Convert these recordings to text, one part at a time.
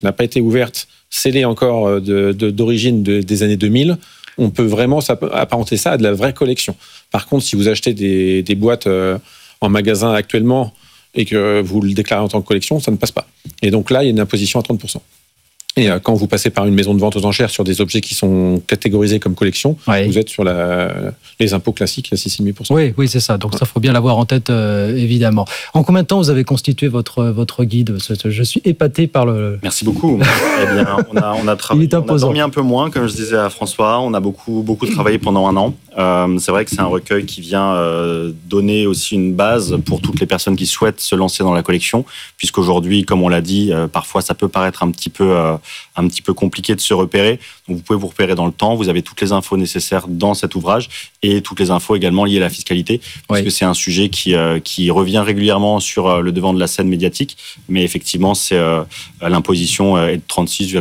n'a pas été ouverte, scellée encore d'origine des années 2000, on peut vraiment apparenter ça à de la vraie collection. Par contre, si vous achetez des boîtes en magasin actuellement et que vous le déclarez en tant que collection, ça ne passe pas. Et donc là, il y a une imposition à 30%. Et quand vous passez par une maison de vente aux enchères sur des objets qui sont catégorisés comme collection, vous êtes sur les impôts classiques à 6,5%. Oui, c'est ça. Donc ça, faut bien l'avoir en tête, évidemment. En combien de temps vous avez constitué votre guide ? Je suis épaté par le... Merci beaucoup. Eh bien, on a travaillé. On a dormi un peu moins, comme je disais à François. On a beaucoup travaillé pendant 1 an. C'est vrai que c'est un recueil qui vient donner aussi une base pour toutes les personnes qui souhaitent se lancer dans la collection, puisqu'aujourd'hui, comme on l'a dit, parfois ça peut paraître un petit peu compliqué de se repérer. Donc vous pouvez vous repérer dans le temps. Vous avez toutes les infos nécessaires dans cet ouvrage et toutes les infos également liées à la fiscalité, puisque c'est un sujet qui revient régulièrement sur le devant de la scène médiatique. Mais effectivement, c'est l'imposition est de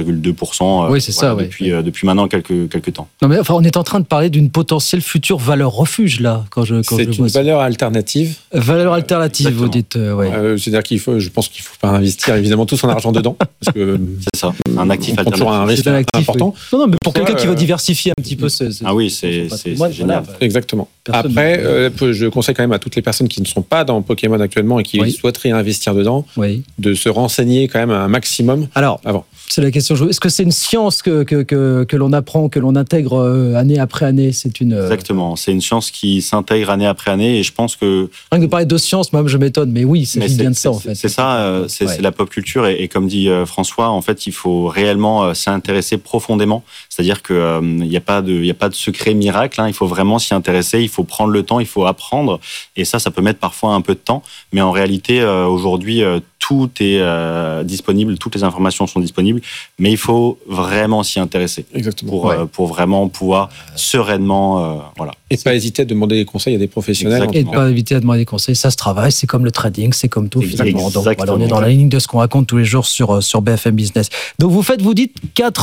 36,2% depuis maintenant quelques temps. Non, mais enfin, on est en train de parler d'une potentielle future valeur refuge là. C'est une valeur alternative. Valeur alternative, vous dites. C'est-à-dire je pense qu'il ne faut pas investir évidemment tout son argent dedans, parce que c'est ça. Un actif alternatif. Toujours un risque important. Oui. Non, mais pour quelqu'un qui veut diversifier un petit peu. C'est génial. Exactement. Après, je conseille quand même à toutes les personnes qui ne sont pas dans Pokémon actuellement et qui souhaiteraient investir dedans, de se renseigner quand même un maximum avant. C'est la question. Est-ce que c'est une science que l'on apprend, que l'on intègre année après année ? Exactement. C'est une science qui s'intègre année après année, et je pense que... Rien que de parler de science, moi je m'étonne, mais oui, c'est bien de ça en fait. C'est ça, c'est la pop culture, et comme dit François, en fait, il faut réellement s'intéresser profondément. C'est-à-dire qu'il n'y a pas de secret miracle, il faut vraiment s'y intéresser, il faut prendre le temps, il faut apprendre, et ça peut mettre parfois un peu de temps, mais en réalité, aujourd'hui, tout est disponible, toutes les informations sont disponibles, mais il faut vraiment s'y intéresser. Exactement. Pour vraiment pouvoir sereinement... Et pas hésiter à demander des conseils à des professionnels. Et pas hésiter à demander des conseils, ça se travaille, c'est comme le trading, c'est comme tout finalement. Donc voilà, on est dans la ligne de ce qu'on raconte tous les jours sur BFM Business. Donc vous dites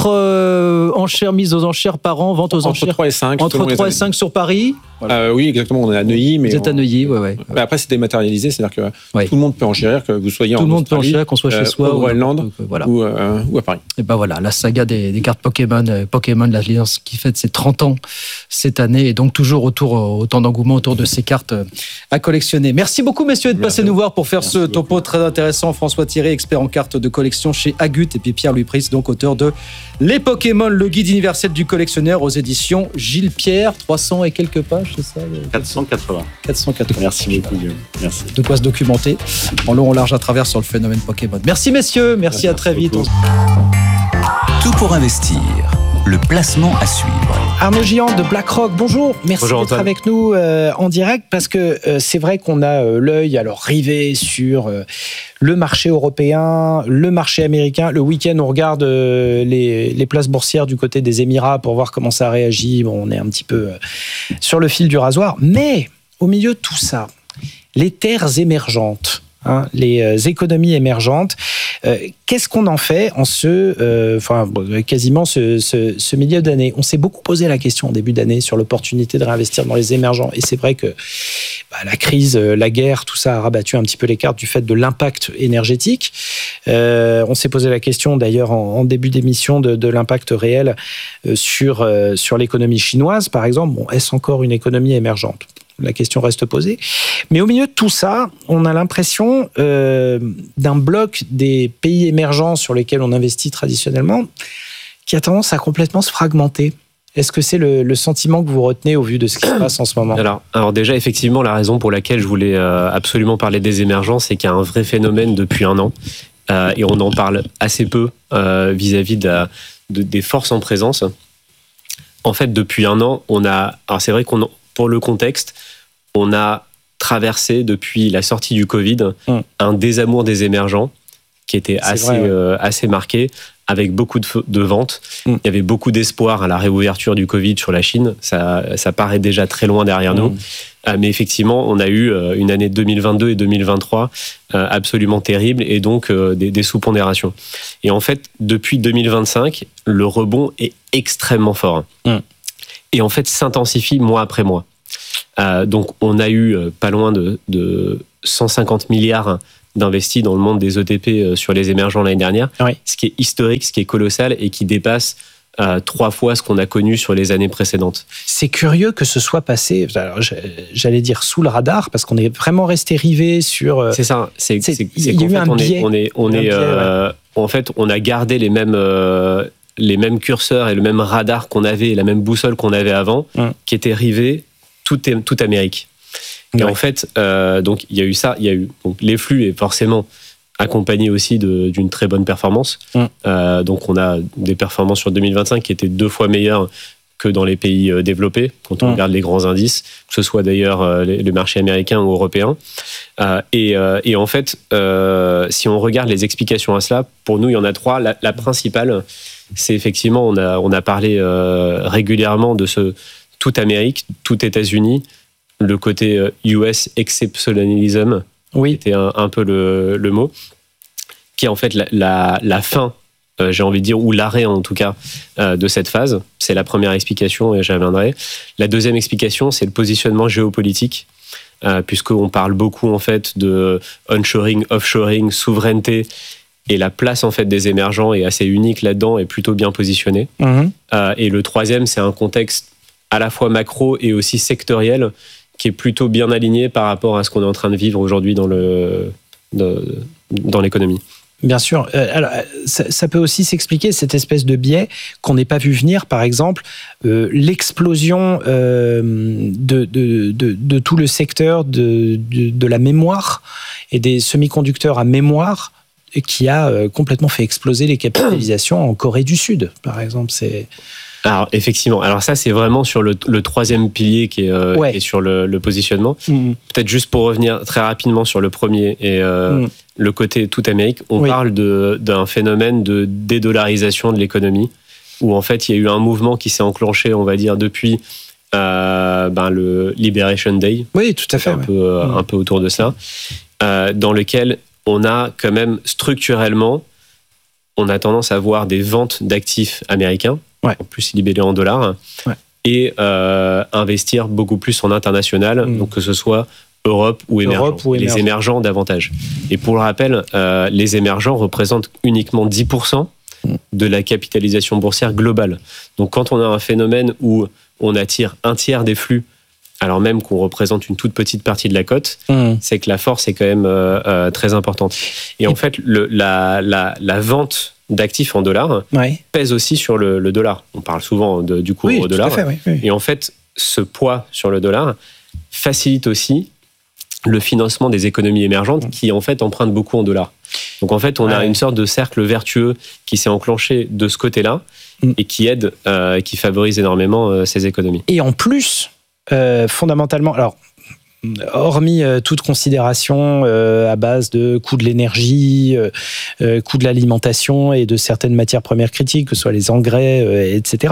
4 enchères, mises aux enchères par an, vente aux enchères. Entre 3 et 5. Entre 3 et 5 sur Paris. Oui, exactement, on est à Neuilly. Vous êtes à Neuilly, Mais après, c'est dématérialisé, c'est-à-dire que tout le monde peut enchérir, que vous soyez en Australie, tout le monde peut enchérir, qu'on soit chez soi, au Groenland ou à Paris. Et ben voilà, la saga des cartes Pokémon, l'alliance qui fête ses 30 ans cette année, et donc toujours autant d'engouement autour de ces cartes à collectionner. Merci beaucoup, messieurs, de passer nous voir pour faire ce topo très intéressant. François Thierry, expert en cartes de collection chez Agut, et puis Pierre-Louis Pris, donc auteur de Les Pokémon, le guide universel du collectionneur aux éditions Gilles Pierre. 300 et quelques pages, c'est ça ? 480. Merci beaucoup, Guillaume. Merci. De quoi se documenter en long, en large, à travers sur le phénomène Pokémon. Merci, messieurs. Merci, à très vite. Tout pour investir. Le placement à suivre. Arnaud Gian de BlackRock, bonjour. Merci d'être avec nous en direct, parce que c'est vrai qu'on a l'œil rivé sur le marché européen, le marché américain. Le week-end, on regarde les places boursières du côté des Émirats pour voir comment ça réagit. Bon, on est un petit peu sur le fil du rasoir. Mais au milieu de tout ça, les terres émergentes, les économies émergentes, qu'est-ce qu'on en fait en quasiment ce milieu d'année ? On s'est beaucoup posé la question en début d'année sur l'opportunité de réinvestir dans les émergents, et c'est vrai que la crise, la guerre, tout ça a rabattu un petit peu les cartes du fait de l'impact énergétique. On s'est posé la question d'ailleurs en début d'émission de l'impact réel sur l'économie chinoise, par exemple. Bon, est-ce encore une économie émergente ? La question reste posée. Mais au milieu de tout ça, on a l'impression d'un bloc des pays émergents sur lesquels on investit traditionnellement qui a tendance à complètement se fragmenter. Est-ce que c'est le sentiment que vous retenez au vu de ce qui se passe en ce moment ? Alors déjà, effectivement, la raison pour laquelle je voulais absolument parler des émergents, c'est qu'il y a un vrai phénomène depuis 1 an. Et on en parle assez peu vis-à-vis des forces en présence. En fait, depuis 1 an, alors c'est vrai pour le contexte, on a traversé depuis la sortie du Covid un désamour des émergents qui était assez marqué, avec beaucoup de ventes. Il y avait beaucoup d'espoir à la réouverture du Covid sur la Chine. Ça paraît déjà très loin derrière nous. Mais effectivement, on a eu une année 2022 et 2023 absolument terrible, et donc des sous-pondérations. Et en fait, depuis 2025, le rebond est extrêmement fort. Et en fait, s'intensifie mois après mois. Donc, on a eu pas loin de 150 milliards d'investis dans le monde des ETP sur les émergents l'année dernière, ce qui est historique, ce qui est colossal et qui dépasse 3 fois ce qu'on a connu sur les années précédentes. C'est curieux que ce soit passé, alors, j'allais dire sous le radar, parce qu'on est vraiment resté rivé sur... C'est ça, il y a eu un biais. En fait, on a gardé les mêmes curseurs et le même radar qu'on avait, et la même boussole qu'on avait avant, qui était rivée toute Amérique. Et en fait, donc il y a eu ça, il y a eu donc, les flux et forcément accompagné aussi d'une très bonne performance. Donc on a des performances sur 2025 qui étaient 2 fois meilleures que dans les pays développés, quand on regarde les grands indices, que ce soit d'ailleurs les marchés américains ou européens. Et en fait, si on regarde les explications à cela, pour nous, il y en a 3. La principale, c'est effectivement, on a parlé régulièrement de ce tout Amérique, tout États-Unis, le côté US exceptionnalism, qui était un peu le mot, qui est en fait la fin, j'ai envie de dire, ou l'arrêt en tout cas, de cette phase. C'est la première explication et j'y reviendrai. La deuxième explication, c'est le positionnement géopolitique, puisqu'on parle beaucoup en fait de onshoring, offshoring, souveraineté, et la place en fait des émergents est assez unique là-dedans et plutôt bien positionnée. Et le troisième, c'est un contexte à la fois macro et aussi sectoriel, qui est plutôt bien aligné par rapport à ce qu'on est en train de vivre aujourd'hui dans l'économie. Bien sûr. Alors, ça peut aussi s'expliquer, cette espèce de biais qu'on n'ait pas vu venir, par exemple, l'explosion de tout le secteur de la mémoire et des semi-conducteurs à mémoire, qui a complètement fait exploser les capitalisations en Corée du Sud, par exemple. Alors, effectivement. Alors ça, c'est vraiment sur le troisième pilier qui est sur le positionnement. Peut-être juste pour revenir très rapidement sur le premier et le côté tout Amérique, on parle d'un phénomène de dédollarisation de l'économie, où en fait, il y a eu un mouvement qui s'est enclenché, on va dire, depuis le Liberation Day. Oui, tout à fait. Un peu autour de ça, dans lequel on a quand même structurellement, on a tendance à voir des ventes d'actifs américains, en plus libellés en dollars, et investir beaucoup plus en international, donc que ce soit Europe ou émergents. Les émergents davantage. Et pour le rappel, les émergents représentent uniquement 10% de la capitalisation boursière globale. Donc quand on a un phénomène où on attire un tiers des flux, alors même qu'on représente une toute petite partie de la cote, c'est que la force est quand même très importante. Et en fait, la vente d'actifs en dollars pèse aussi sur le dollar. On parle souvent du cours au dollar. Tout à fait, oui. Et en fait, ce poids sur le dollar facilite aussi le financement des économies émergentes qui, en fait, empruntent beaucoup en dollars. Donc, en fait, on a une sorte de cercle vertueux qui s'est enclenché de ce côté-là et qui aide, qui favorise énormément ces économies. Et en plus, fondamentalement, alors, hormis toute considération à base de coût de l'énergie, coût de l'alimentation et de certaines matières premières critiques, que ce soit les engrais, etc.,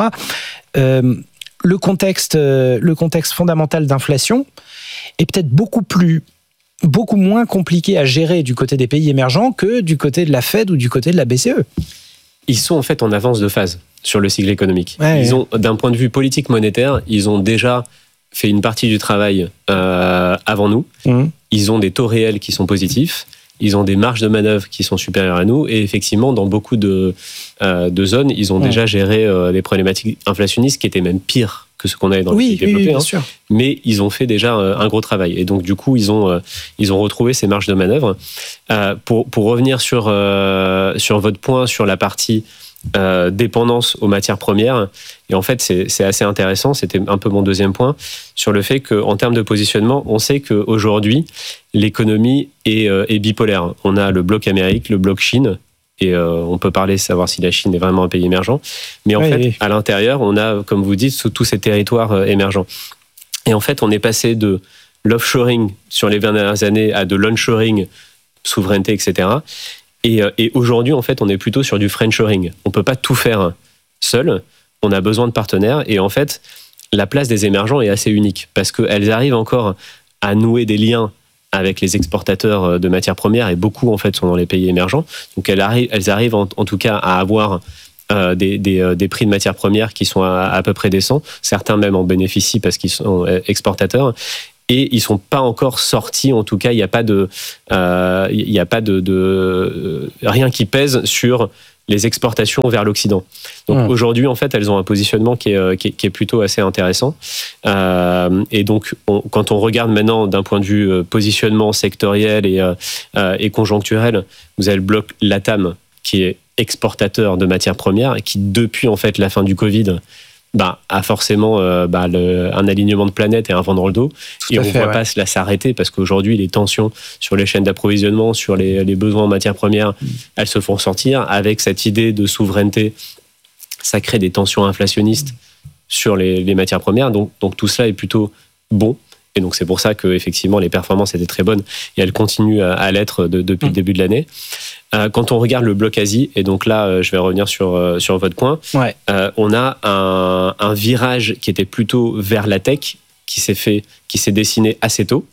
le contexte fondamental d'inflation est peut-être beaucoup moins compliqué à gérer du côté des pays émergents que du côté de la Fed ou du côté de la BCE. Ils sont en fait en avance de phase sur le cycle économique. Ont, d'un point de vue politique monétaire, ils ont déjà fait une partie du travail avant nous. Ils ont des taux réels qui sont positifs. Ils ont des marges de manœuvre qui sont supérieures à nous. Et effectivement, dans beaucoup de zones, ils ont déjà géré les problématiques inflationnistes qui étaient même pires que ce qu'on avait dans les pays développés. Bien sûr. Mais ils ont fait déjà un gros travail. Et donc, du coup, ils ont retrouvé ces marges de manœuvre. Pour revenir sur votre point sur la partie dépendance aux matières premières, et en fait, c'est assez intéressant. C'était un peu mon deuxième point sur le fait qu'en termes de positionnement, on sait qu'aujourd'hui, l'économie est bipolaire. On a le bloc Amérique, le bloc Chine, et on peut savoir si la Chine est vraiment un pays émergent. Mais en fait, à l'intérieur, on a, comme vous dites, tous ces territoires émergents. Et en fait, on est passé de l'offshoring sur les 20 dernières années à de l'onshoring, souveraineté, etc. Et aujourd'hui, en fait, on est plutôt sur du friendshoring. On ne peut pas tout faire seul. On a besoin de partenaires. Et en fait, la place des émergents est assez unique parce qu'elles arrivent encore à nouer des liens avec les exportateurs de matières premières, et beaucoup en fait sont dans les pays émergents. Donc elles arrivent en tout cas à avoir des prix de matières premières qui sont à peu près décents. Certains même en bénéficient parce qu'ils sont exportateurs. et ils sont pas encore sortis. En tout cas, il n'y a pas de rien qui pèse sur les exportations vers l'Occident. Donc aujourd'hui, en fait, elles ont un positionnement qui est plutôt assez intéressant. Et donc, quand on regarde maintenant d'un point de vue positionnement sectoriel et conjoncturel, vous avez le bloc LATAM qui est exportateur de matières premières et qui, depuis en fait la fin du Covid, a forcément un alignement de planète et un vent dans le dos. Et on ne voit pas cela s'arrêter parce qu'aujourd'hui, les tensions sur les chaînes d'approvisionnement, sur les besoins en matières premières, elles se font sortir. Avec cette idée de souveraineté, ça crée des tensions inflationnistes sur les matières premières. Donc tout cela est plutôt bon. Et donc c'est pour ça que effectivement les performances étaient très bonnes et elles continuent à l'être depuis le début de l'année. Quand on regarde le bloc Asie, et donc là je vais revenir sur votre point, on a un virage qui était plutôt vers la tech qui s'est dessiné assez tôt.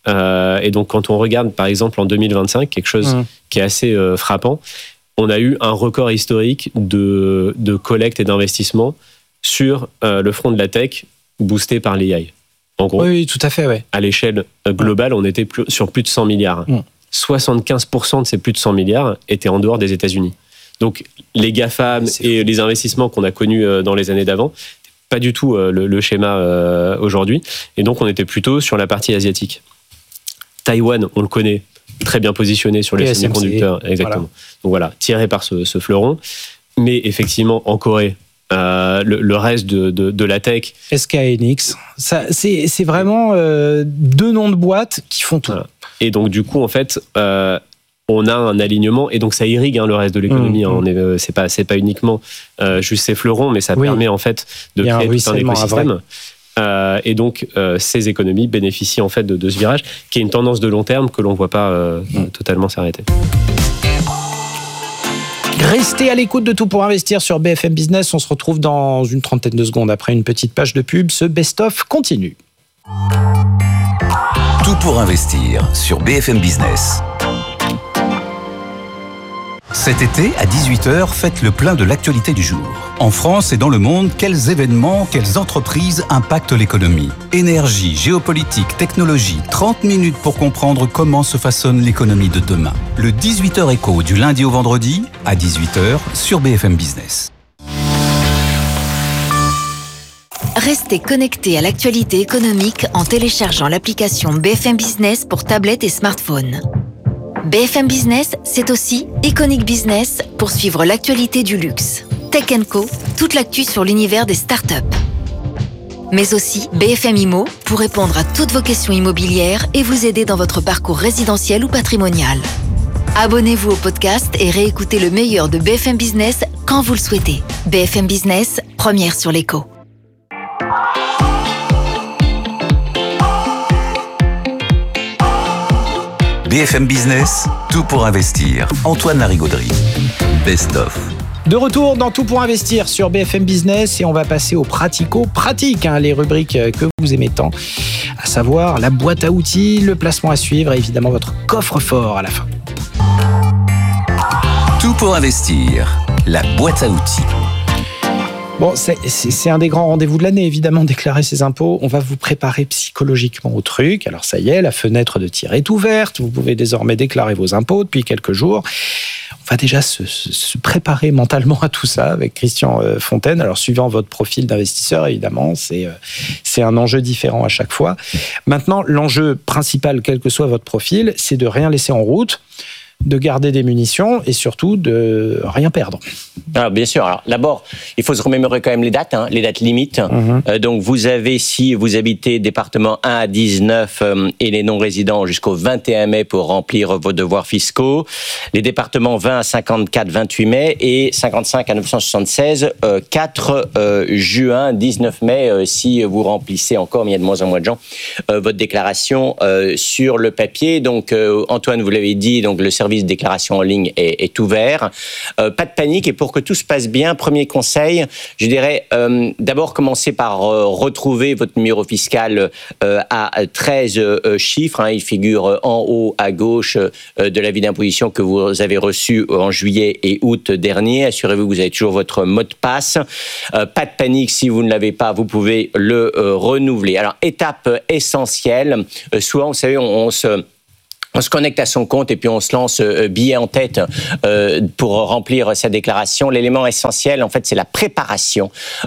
Et donc quand on regarde par exemple en 2025, quelque chose qui est assez frappant, on a eu un record historique de collecte et d'investissement sur le front de la tech boosté par l'AI. En gros, oui, tout à fait. Ouais. À l'échelle globale, on était sur plus de 100 milliards. 75% de ces plus de 100 milliards étaient en dehors des États-Unis. Donc, les GAFAM et les investissements qu'on a connus dans les années d'avant, pas du tout le schéma aujourd'hui. Et donc, on était plutôt sur la partie asiatique. Taïwan, on le connaît, très bien positionné sur les semi-conducteurs. Exactement. Donc voilà, tiré par ce fleuron. Mais effectivement, en Corée, le reste de la tech. SK Hynix, c'est vraiment deux noms de boîtes qui font tout. Voilà. Et donc du coup, en fait, on a un alignement et donc ça irrigue le reste de l'économie. C'est pas uniquement juste ces fleurons, mais ça permet en fait de créer tout un écosystème. Et donc ces économies bénéficient en fait de ce virage, qui est une tendance de long terme que l'on voit pas totalement s'arrêter. Restez à l'écoute de Tout pour investir sur BFM Business. On se retrouve dans une trentaine de secondes après une petite page de pub. Ce best-of continue. Tout pour investir sur BFM Business. Cet été, à 18h, faites le plein de l'actualité du jour. En France et dans le monde, quels événements, quelles entreprises impactent l'économie ? Énergie, géopolitique, technologie, 30 minutes pour comprendre comment se façonne l'économie de demain. Le 18h écho du lundi au vendredi, à 18h, sur BFM Business. Restez connectés à l'actualité économique en téléchargeant l'application BFM Business pour tablettes et smartphones. BFM Business, c'est aussi Iconic Business pour suivre l'actualité du luxe. Tech & Co, toute l'actu sur l'univers des startups. Mais aussi BFM Immo pour répondre à toutes vos questions immobilières et vous aider dans votre parcours résidentiel ou patrimonial. Abonnez-vous au podcast et réécoutez le meilleur de BFM Business quand vous le souhaitez. BFM Business, première sur l'écho. BFM Business, tout pour investir. Antoine Larigauderie. Best of. De retour dans Tout pour investir sur BFM Business et on va passer aux pratico-pratiques, les rubriques que vous aimez tant, à savoir la boîte à outils, le placement à suivre et évidemment votre coffre-fort à la fin. Tout pour investir, la boîte à outils. Bon, c'est un des grands rendez-vous de l'année, évidemment, déclarer ses impôts. On va vous préparer psychologiquement au truc. Alors ça y est, la fenêtre de tir est ouverte. Vous pouvez désormais déclarer vos impôts depuis quelques jours. On va déjà se préparer mentalement à tout ça avec Christian Fontaine. Alors suivant votre profil d'investisseur, évidemment, c'est un enjeu différent à chaque fois. Maintenant, l'enjeu principal, quel que soit votre profil, c'est de rien laisser en route, de garder des munitions et surtout de rien perdre. Alors, bien sûr. Alors, d'abord, il faut se remémorer quand même les dates limites. Donc, vous avez, si vous habitez département 1 à 19 et les non-résidents jusqu'au 21 mai pour remplir vos devoirs fiscaux. Les départements 20 à 54, 28 mai et 55 à 976, 4 juin, 19 mai, si vous remplissez encore, mais il y a de moins en moins de gens, votre déclaration sur le papier. Donc, Antoine, vous l'avez dit, donc le service service de déclaration en ligne est ouvert. Pas de panique, et pour que tout se passe bien, premier conseil, je dirais d'abord commencer par retrouver votre numéro fiscal à 13 chiffres. Il figure en haut à gauche de l'avis d'imposition que vous avez reçu en juillet et août dernier. Assurez-vous que vous avez toujours votre mot de passe. Pas de panique, si vous ne l'avez pas, vous pouvez le renouveler. Alors, étape essentielle, souvent, vous savez, on se connecte à son compte et puis on se lance billet en tête pour remplir sa déclaration. L'élément essentiel, en fait, c'est la préparation.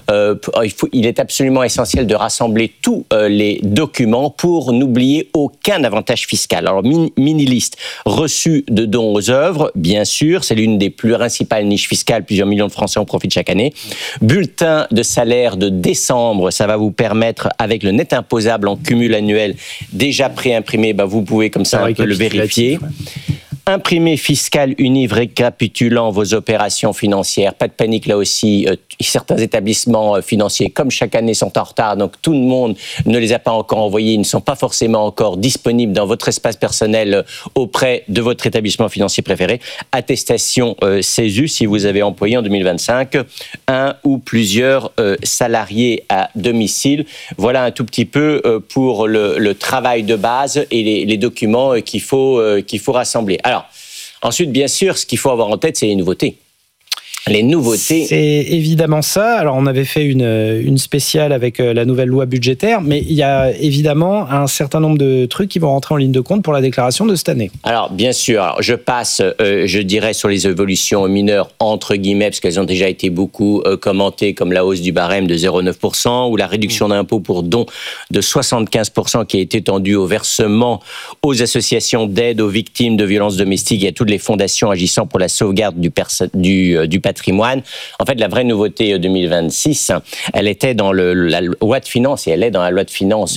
Il est absolument essentiel de rassembler tous les documents pour n'oublier aucun avantage fiscal. Alors, mini-liste, reçu de dons aux œuvres, bien sûr, c'est l'une des plus principales niches fiscales, plusieurs millions de Français en profitent chaque année. Bulletin de salaire de décembre, ça va vous permettre, avec le net imposable en cumul annuel déjà pré-imprimé, vous pouvez comme ça un peu le vérifier. Imprimé fiscal uni récapitulant vos opérations financières. Pas de panique là aussi. Certains établissements financiers, comme chaque année, sont en retard. Donc tout le monde ne les a pas encore envoyés. Ils ne sont pas forcément encore disponibles dans votre espace personnel auprès de votre établissement financier préféré. Attestation CESU si vous avez employé en 2025 un ou plusieurs salariés à domicile. Voilà un tout petit peu pour le travail de base et les documents qu'il faut rassembler. Alors, ensuite, bien sûr, ce qu'il faut avoir en tête, c'est les nouveautés. Les nouveautés. C'est évidemment ça. Alors, on avait fait une spéciale avec la nouvelle loi budgétaire, mais il y a évidemment un certain nombre de trucs qui vont rentrer en ligne de compte pour la déclaration de cette année. Alors, bien sûr, je passe, je dirais, sur les évolutions mineures, entre guillemets, parce qu'elles ont déjà été beaucoup commentées, comme la hausse du barème de 0,9% ou la réduction d'impôt pour dons de 75% qui a été étendue au versement aux associations d'aide aux victimes de violences domestiques et à toutes les fondations agissant pour la sauvegarde du patrimoine. En fait, la vraie nouveauté 2026, elle était dans la loi de finances et elle est dans la loi de finances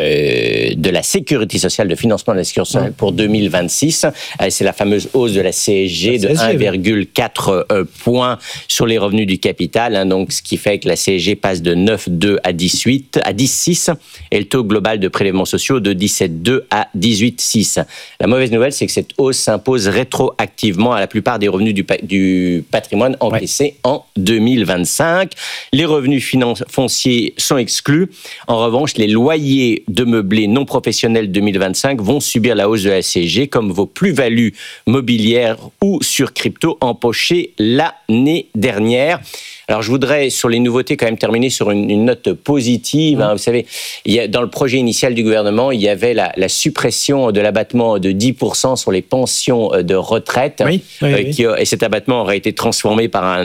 de la sécurité sociale, de financement de la sécurité sociale pour 2026. C'est la fameuse hausse de la CSG de 1,4 points sur les revenus du capital. Donc, ce qui fait que la CSG passe de 9,2 à 10,6 et le taux global de prélèvements sociaux de 17,2 à 18,6. La mauvaise nouvelle, c'est que cette hausse s'impose rétroactivement à la plupart des revenus du patrimoine encaissés en 2025. Les revenus fonciers sont exclus. En revanche, les loyers de meublés non professionnels 2025 vont subir la hausse de la CSG comme vos plus-values mobilières ou sur crypto empochées l'année dernière. Alors, je voudrais, sur les nouveautés, quand même terminer sur une note positive. Vous savez, dans le projet initial du gouvernement, il y avait la suppression de l'abattement de 10% sur les pensions de retraite. Et cet abattement aurait été transformé par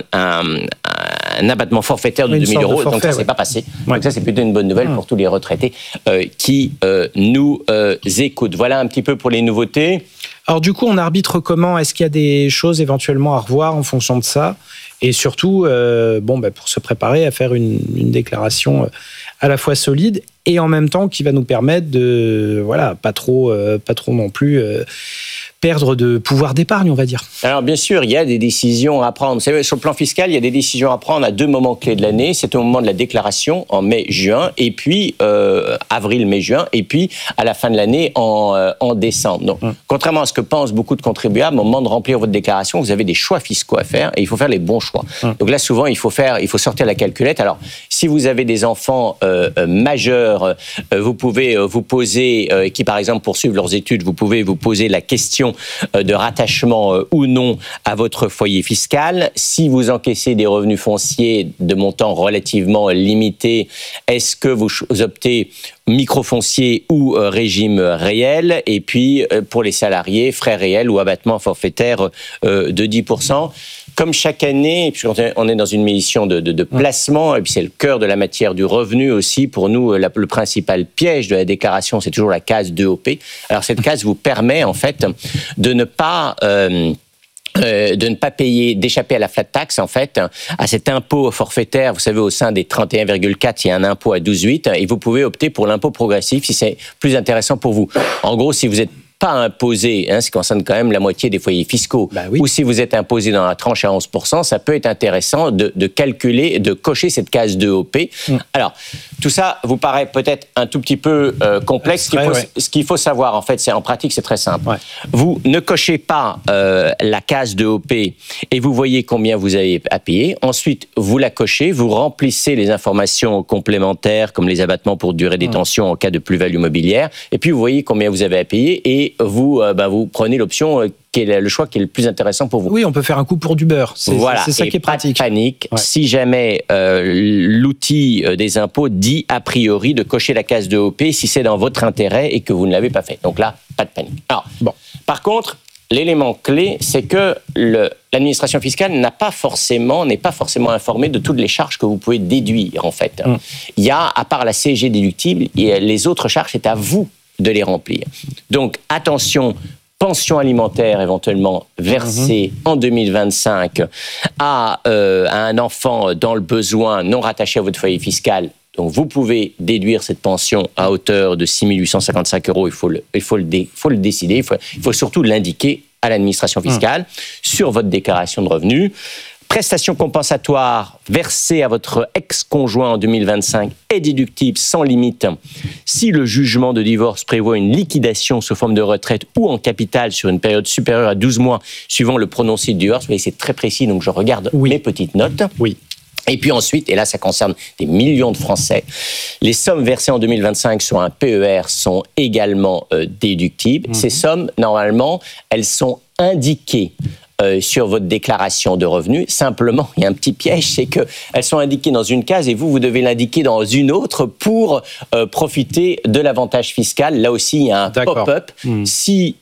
un abattement forfaitaire de 2 000 euros. Donc, ça ne s'est pas passé. Donc, ça, c'est plutôt une bonne nouvelle pour tous les retraités qui nous écoutent. Voilà un petit peu pour les nouveautés. Alors, du coup, on arbitre comment ? Est-ce qu'il y a des choses éventuellement à revoir en fonction de ça ? Et surtout, pour se préparer à faire une déclaration à la fois solide et en même temps qui va nous permettre de, pas trop non plus perdre de pouvoir d'épargne, on va dire. Alors, bien sûr, il y a des décisions à prendre. Vous savez, sur le plan fiscal, il y a des décisions à prendre à 2 moments clés de l'année. C'est au moment de la déclaration, en mai-juin, et puis avril, mai-juin, et puis à la fin de l'année, en décembre. Donc, contrairement à ce que pensent beaucoup de contribuables, au moment de remplir votre déclaration, vous avez des choix fiscaux à faire, et il faut faire les bons choix. Donc là, souvent, il faut sortir la calculette. Alors, si vous avez des enfants majeurs, vous pouvez vous poser, qui par exemple poursuivent leurs études, vous pouvez vous poser la question de rattachement ou non à votre foyer fiscal. Si vous encaissez des revenus fonciers de montant relativement limité, est-ce que vous optez microfoncier ou régime réel? Et puis, pour les salariés, frais réels ou abattement forfaitaire de 10%. Comme chaque année, puisqu'on est dans une mission de placement, et puis c'est le cœur de la matière du revenu aussi, pour nous, le principal piège de la déclaration, c'est toujours la case 2OP. Alors cette case vous permet en fait de ne pas payer, d'échapper à la flat tax, en fait, à cet impôt forfaitaire. Vous savez, au sein des 31,4, il y a un impôt à 12,8, et vous pouvez opter pour l'impôt progressif si c'est plus intéressant pour vous. En gros, si vous êtes pas imposé, ce qui concerne quand même la moitié des foyers fiscaux, ou si vous êtes imposé dans la tranche à 11%, ça peut être intéressant de calculer, de cocher cette case 2OP. Alors, tout ça vous paraît peut-être un tout petit peu complexe. Ce qu'il faut savoir, en fait, c'est en pratique, c'est très simple. Vous ne cochez pas la case 2OP et vous voyez combien vous avez à payer. Ensuite, vous la cochez, vous remplissez les informations complémentaires, comme les abattements pour durée de détention en cas de plus-value mobilière, et puis vous voyez combien vous avez à payer, et vous prenez l'option qui est le choix qui est le plus intéressant pour vous. Oui, on peut faire un coup pour du beurre. C'est ça qui est pratique. Pas de panique. Si jamais l'outil des impôts dit a priori de cocher la case 2OP si c'est dans votre intérêt et que vous ne l'avez pas fait. Donc là, pas de panique. Alors, par contre, l'élément clé, c'est que l'administration fiscale n'est pas forcément informée de toutes les charges que vous pouvez déduire, en fait. Il y a, à part la CSG déductible, les autres charges, c'est à vous de les remplir. Donc, attention, pension alimentaire éventuellement versée en 2025 à un enfant dans le besoin non rattaché à votre foyer fiscal. Donc, vous pouvez déduire cette pension à hauteur de 6 855 €. Il faut le décider. Il faut surtout l'indiquer à l'administration fiscale sur votre déclaration de revenus. Prestation compensatoire versée à votre ex-conjoint en 2025 est déductible sans limite si le jugement de divorce prévoit une liquidation sous forme de retraite ou en capital sur une période supérieure à 12 mois suivant le prononcé de divorce. Vous voyez, c'est très précis, donc je regarde mes petites notes. Et puis ensuite, et là ça concerne des millions de Français, les sommes versées en 2025 sur un PER sont également déductibles. Ces sommes, normalement, elles sont indiquées sur votre déclaration de revenus. Simplement, il y a un petit piège, c'est qu'elles sont indiquées dans une case et vous devez l'indiquer dans une autre pour profiter de l'avantage fiscal. Là aussi, il y a un pop-up. Si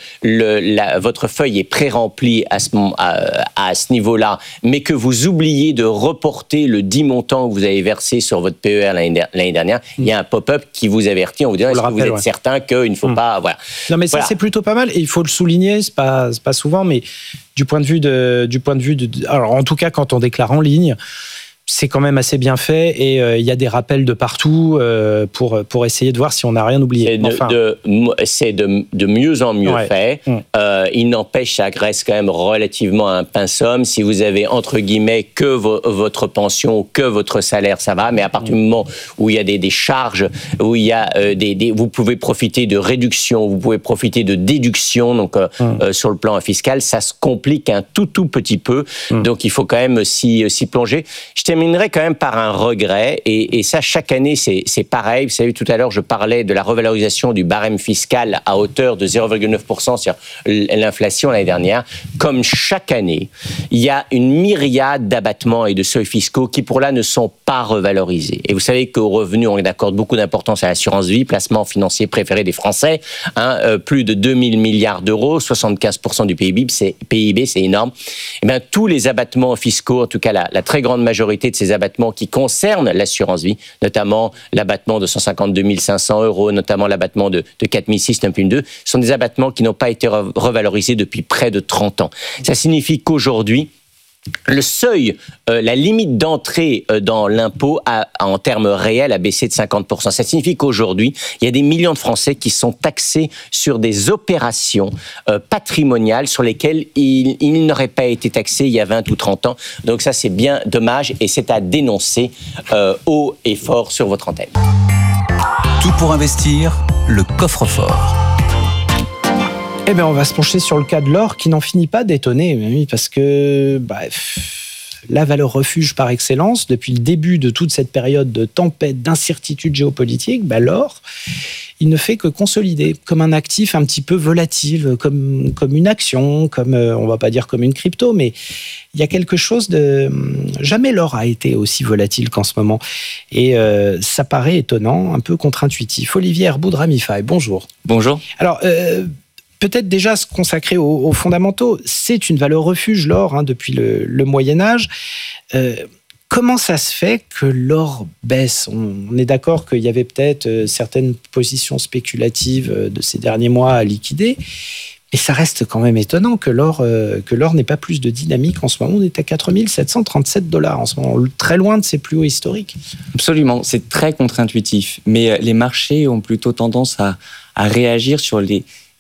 votre feuille est pré-remplie à ce niveau-là, mais que vous oubliez de reporter le 10 montant que vous avez versé sur votre PER l'année dernière, il y a un pop-up qui vous avertit en vous disant est-ce que vous êtes certain qu'il ne faut pas... Voilà. Non, mais ça, c'est plutôt pas mal et il faut le souligner, c'est pas souvent, mais du point de vue de alors en tout cas quand on déclare en ligne, c'est quand même assez bien fait et il y a des rappels de partout pour essayer de voir si on n'a rien oublié. C'est de mieux en mieux fait. Il n'empêche, ça reste quand même relativement un pince-homme. Si vous avez entre guillemets que votre pension, que votre salaire, ça va. Mais à partir du moment où il y a des charges, où il y a vous pouvez profiter de réduction, vous pouvez profiter de déduction. Donc sur le plan fiscal, ça se complique un tout petit peu. Donc il faut quand même s'y plonger. Je terminerai quand même par un regret, et ça, chaque année, c'est pareil. Vous savez, tout à l'heure, je parlais de la revalorisation du barème fiscal à hauteur de 0,9% sur l'inflation l'année dernière. Comme chaque année, il y a une myriade d'abattements et de seuils fiscaux qui, pour là, ne sont pas revalorisés. Et vous savez qu'au revenu, on accorde beaucoup d'importance à l'assurance vie, placement financier préféré des Français. Plus de 2 000 milliards d'euros, 75% du PIB, c'est énorme. Et bien, tous les abattements fiscaux, en tout cas la très grande majorité de ces abattements qui concernent l'assurance vie, notamment l'abattement de 152 500 €, notamment l'abattement de 4 600, 9,2, sont des abattements qui n'ont pas été revalorisés depuis près de 30 ans. Ça signifie qu'aujourd'hui, le seuil, la limite d'entrée dans l'impôt en termes réels a baissé de 50%. Ça signifie qu'aujourd'hui, il y a des millions de Français qui sont taxés sur des opérations patrimoniales sur lesquelles ils n'auraient pas été taxés il y a 20 ou 30 ans. Donc ça, c'est bien dommage et c'est à dénoncer haut et fort sur votre antenne. Tout pour investir, le coffre-fort. Eh bien, on va se pencher sur le cas de l'or qui n'en finit pas d'étonner, parce que la valeur refuge par excellence, depuis le début de toute cette période de tempête, d'incertitude géopolitique, l'or, il ne fait que consolider comme un actif un petit peu volatile, comme une action, on va pas dire comme une crypto, mais il y a quelque chose de... Jamais l'or a été aussi volatile qu'en ce moment. Et ça paraît étonnant, un peu contre-intuitif. Olivier Herboud de Ramify, bonjour. Bonjour. Alors... peut-être déjà se consacrer aux fondamentaux. C'est une valeur refuge, l'or, depuis le Moyen-Âge. Comment ça se fait que l'or baisse ? On est d'accord qu'il y avait peut-être certaines positions spéculatives de ces derniers mois à liquider, mais ça reste quand même étonnant que l'or n'ait pas plus de dynamique en ce moment. On est à 4 737 $ en ce moment, très loin de ses plus hauts historiques. Absolument, c'est très contre-intuitif, mais les marchés ont plutôt tendance à réagir sur les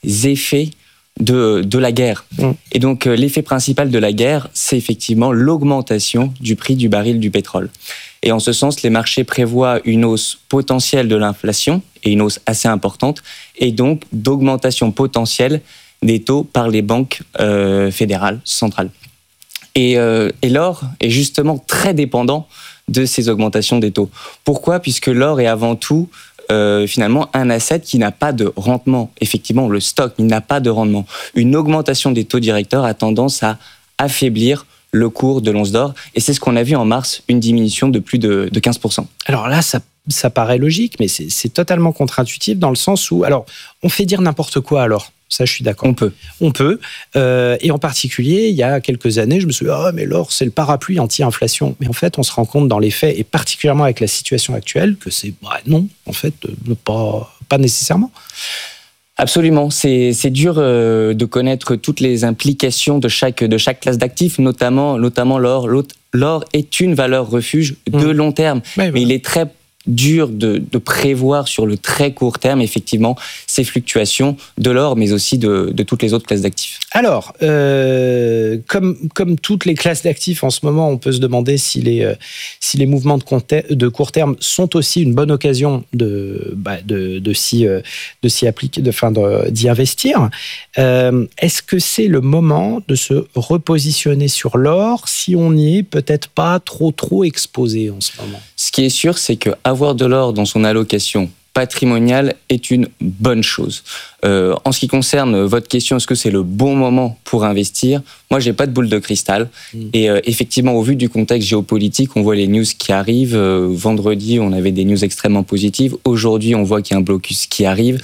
effets de la guerre. Et donc, l'effet principal de la guerre, c'est effectivement l'augmentation du prix du baril du pétrole. Et en ce sens, les marchés prévoient une hausse potentielle de l'inflation, et une hausse assez importante, et donc d'augmentation potentielle des taux par les banques fédérales, centrales. Et l'or est justement très dépendant de ces augmentations des taux. Pourquoi ? Puisque l'or est avant tout finalement un asset qui n'a pas de rendement. Effectivement, le stock, il n'a pas de rendement. Une augmentation des taux directeurs a tendance à affaiblir le cours de l'once d'or. Et c'est ce qu'on a vu en mars, une diminution de plus de 15%. Alors là, ça paraît logique, mais c'est totalement contre-intuitif dans le sens où... Alors, on fait dire n'importe quoi alors. Ça, je suis d'accord. On peut. Et en particulier, il y a quelques années, je me suis dit, mais l'or, c'est le parapluie anti-inflation. Mais en fait, on se rend compte dans les faits, et particulièrement avec la situation actuelle, que c'est non, en fait, pas nécessairement. Absolument. C'est dur de connaître toutes les implications de chaque classe d'actifs, notamment l'or. L'or est une valeur refuge de long terme, mais il est très dur de prévoir sur le très court terme, effectivement, ces fluctuations de l'or, mais aussi de toutes les autres classes d'actifs. Alors, comme toutes les classes d'actifs en ce moment, on peut se demander si les mouvements de court terme sont aussi une bonne occasion d'y investir. Est-ce que c'est le moment de se repositionner sur l'or si on n'y est peut-être pas trop exposé en ce moment ? Ce qui est sûr, c'est qu'avoir de l'or dans son allocation patrimoniale est une bonne chose. En ce qui concerne votre question, est-ce que c'est le bon moment pour investir ? Moi, j'ai pas de boule de cristal. Et effectivement, au vu du contexte géopolitique, on voit les news qui arrivent. Vendredi, on avait des news extrêmement positives. Aujourd'hui, on voit qu'il y a un blocus qui arrive.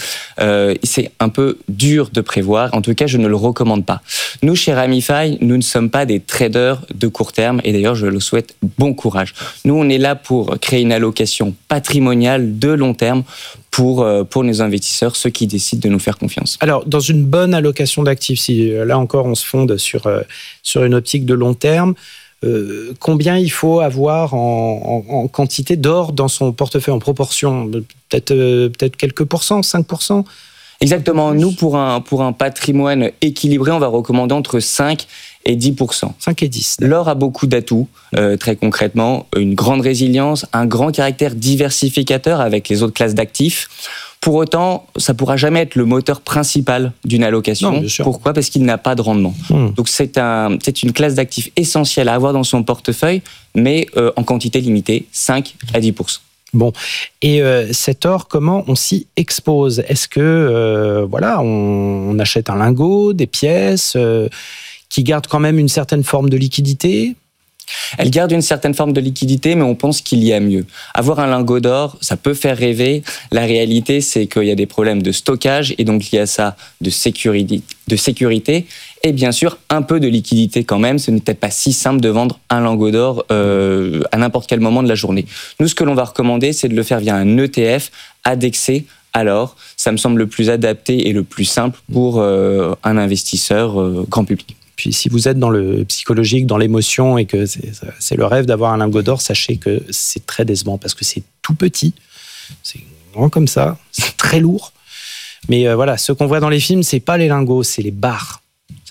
C'est un peu dur de prévoir. En tout cas, je ne le recommande pas. Nous, chez Ramify, nous ne sommes pas des traders de court terme. Et d'ailleurs, je le souhaite bon courage. Nous, on est là pour créer une allocation patrimoniale de long terme pour nos investisseurs, ceux qui décident de nous faire confiance. Alors, dans une bonne allocation d'actifs, si là encore on se fonde sur une optique de long terme, combien il faut avoir en quantité d'or dans son portefeuille en proportion ? Peut-être quelques pourcents, 5%? Exactement. Nous, pour un patrimoine équilibré, on va recommander entre 5 et 10%. 5 et 10. L'or a beaucoup d'atouts, très concrètement, une grande résilience, un grand caractère diversificateur avec les autres classes d'actifs. Pour autant, ça ne pourra jamais être le moteur principal d'une allocation. Non, bien sûr. Pourquoi ? Parce qu'il n'a pas de rendement. Donc c'est une classe d'actifs essentielle à avoir dans son portefeuille, mais en quantité limitée, 5 à 10%. Bon, et cet or, comment on s'y expose ? Est-ce que, on achète un lingot, des pièces qui gardent quand même une certaine forme de liquidité ? Elle garde une certaine forme de liquidité, mais on pense qu'il y a mieux. Avoir un lingot d'or, ça peut faire rêver. La réalité, c'est qu'il y a des problèmes de stockage, et donc il y a ça de sécurité, et bien sûr, un peu de liquidité quand même. Ce n'est peut-être pas si simple de vendre un lingot d'or à n'importe quel moment de la journée. Nous, ce que l'on va recommander, c'est de le faire via un ETF indexé à l'or. Ça me semble le plus adapté et le plus simple pour un investisseur grand public. Puis si vous êtes dans le psychologique, dans l'émotion, et que c'est le rêve d'avoir un lingot d'or, sachez que c'est très décevant parce que c'est tout petit, c'est grand comme ça, c'est très lourd. Mais ce qu'on voit dans les films, c'est pas les lingots, c'est les barres.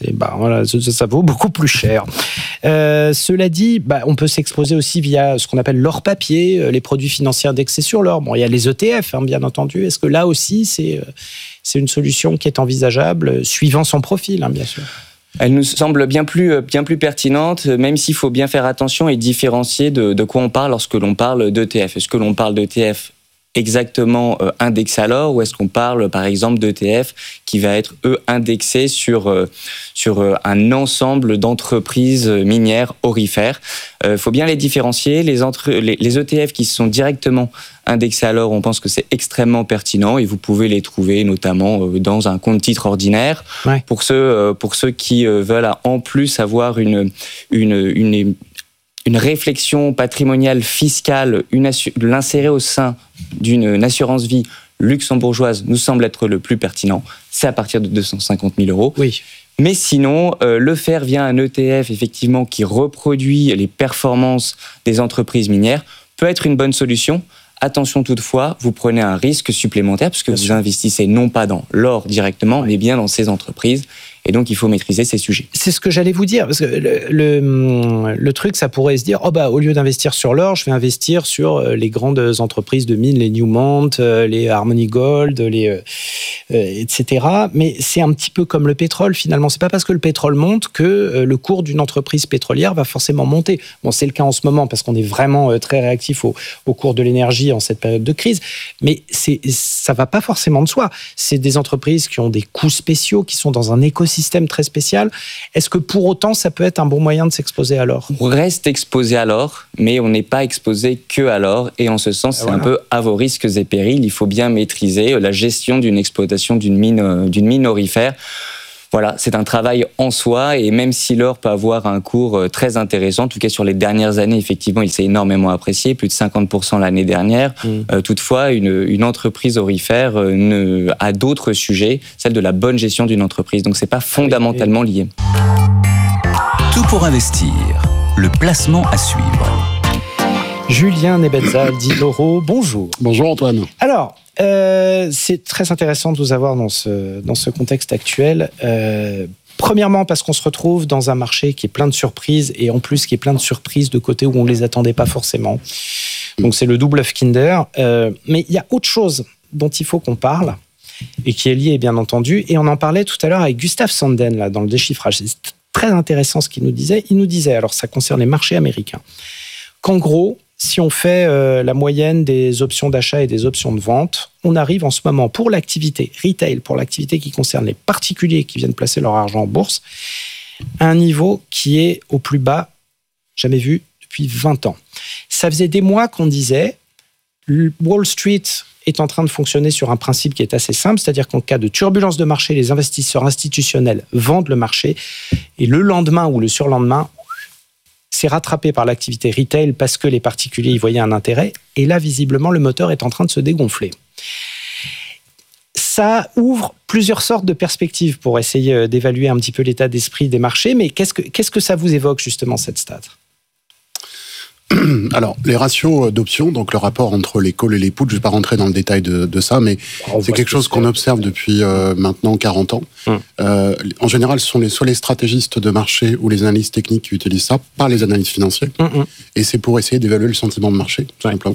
Ça vaut beaucoup plus cher. Cela dit, on peut s'exposer aussi via ce qu'on appelle l'or papier, les produits financiers indexés sur l'or. Bon, il y a les ETF, bien entendu. Est-ce que là aussi, c'est une solution qui est envisageable, suivant son profil, bien sûr ? Elle nous semble bien plus pertinente, même s'il faut bien faire attention et différencier de quoi on parle lorsque l'on parle d'ETF. Est-ce que l'on parle d'ETF exactement indexé à l'or, ou est-ce qu'on parle par exemple d'ETF qui va être indexé sur un ensemble d'entreprises minières aurifères? Faut bien les différencier. Les ETF qui sont directement indexés à l'or, on pense que c'est extrêmement pertinent, et vous pouvez les trouver notamment dans un compte titre ordinaire. Ouais. Pour ceux qui veulent en plus avoir une réflexion patrimoniale fiscale, l'insérer au sein d'une assurance vie luxembourgeoise nous semble être le plus pertinent. C'est à partir de 250 000 euros. Oui. Mais sinon, le faire via un ETF, effectivement, qui reproduit les performances des entreprises minières, peut être une bonne solution, Attention toutefois, vous prenez un risque supplémentaire puisque vous investissez non pas dans l'or directement, mais bien dans ces entreprises. Et donc, il faut maîtriser ces sujets. C'est ce que j'allais vous dire. Parce que le truc, ça pourrait se dire, au lieu d'investir sur l'or, je vais investir sur les grandes entreprises de mines, les Newmont, les Harmony Gold, etc. Mais c'est un petit peu comme le pétrole, finalement. C'est pas parce que le pétrole monte que le cours d'une entreprise pétrolière va forcément monter. Bon, c'est le cas en ce moment parce qu'on est vraiment très réactif au cours de l'énergie en cette période de crise. Mais ça va pas forcément de soi. C'est des entreprises qui ont des coûts spéciaux, qui sont dans un écosystème très spécial. Est-ce que pour autant, ça peut être un bon moyen de s'exposer à l'or ? On reste exposé à l'or, mais on n'est pas exposé que à l'or. Et en ce sens, c'est un peu à vos risques et périls. Il faut bien maîtriser la gestion d'une exploitation d'une mine aurifère. Voilà, c'est un travail en soi, et même si l'or peut avoir un cours très intéressant, en tout cas sur les dernières années, effectivement, il s'est énormément apprécié, plus de 50% l'année dernière. Toutefois, une entreprise aurifère a d'autres sujets, celle de la bonne gestion d'une entreprise. Donc, c'est pas fondamentalement lié. Tout pour investir, le placement à suivre. Julien Nebenzal, dit Loro, bonjour. Bonjour Antoine. Alors, c'est très intéressant de vous avoir dans ce contexte actuel. Premièrement, parce qu'on se retrouve dans un marché qui est plein de surprises, et en plus qui est plein de surprises de côté où on ne les attendait pas forcément. Donc c'est le double œuf Kinder. Mais il y a autre chose dont il faut qu'on parle, et qui est lié bien entendu, et on en parlait tout à l'heure avec Gustave Sanden, là, dans le déchiffrage. C'est très intéressant ce qu'il nous disait. Il nous disait, alors ça concerne les marchés américains, qu'en gros, si on fait la moyenne des options d'achat et des options de vente, on arrive en ce moment pour l'activité retail, pour l'activité qui concerne les particuliers qui viennent placer leur argent en bourse, à un niveau qui est au plus bas jamais vu depuis 20 ans. Ça faisait des mois qu'on disait Wall Street est en train de fonctionner sur un principe qui est assez simple, c'est-à-dire qu'en cas de turbulence de marché, les investisseurs institutionnels vendent le marché et le lendemain ou le surlendemain, c'est rattrapé par l'activité retail parce que les particuliers y voyaient un intérêt. Et là, visiblement, le moteur est en train de se dégonfler. Ça ouvre plusieurs sortes de perspectives pour essayer d'évaluer un petit peu l'état d'esprit des marchés. Mais qu'est-ce que ça vous évoque, justement, cette stat ? Alors, les ratios d'options, donc le rapport entre les calls et les puts, je ne vais pas rentrer dans le détail de ça, mais c'est quelque chose qu'on observe depuis maintenant 40 ans. En général, ce sont soit les stratégistes de marché ou les analystes techniques qui utilisent ça, pas les analystes financiers. Et c'est pour essayer d'évaluer le sentiment de marché, tout simplement.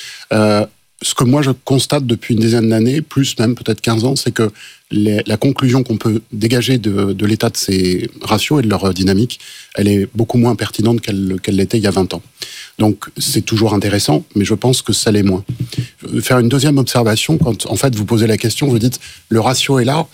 Ce que moi je constate depuis une dizaine d'années, plus même peut-être 15 ans, c'est que la conclusion qu'on peut dégager de l'état de ces ratios et de leur dynamique, elle est beaucoup moins pertinente qu'elle l'était il y a 20 ans. Donc c'est toujours intéressant, mais je pense que ça l'est moins. Faire une deuxième observation, quand en fait vous posez la question, vous dites le ratio est là,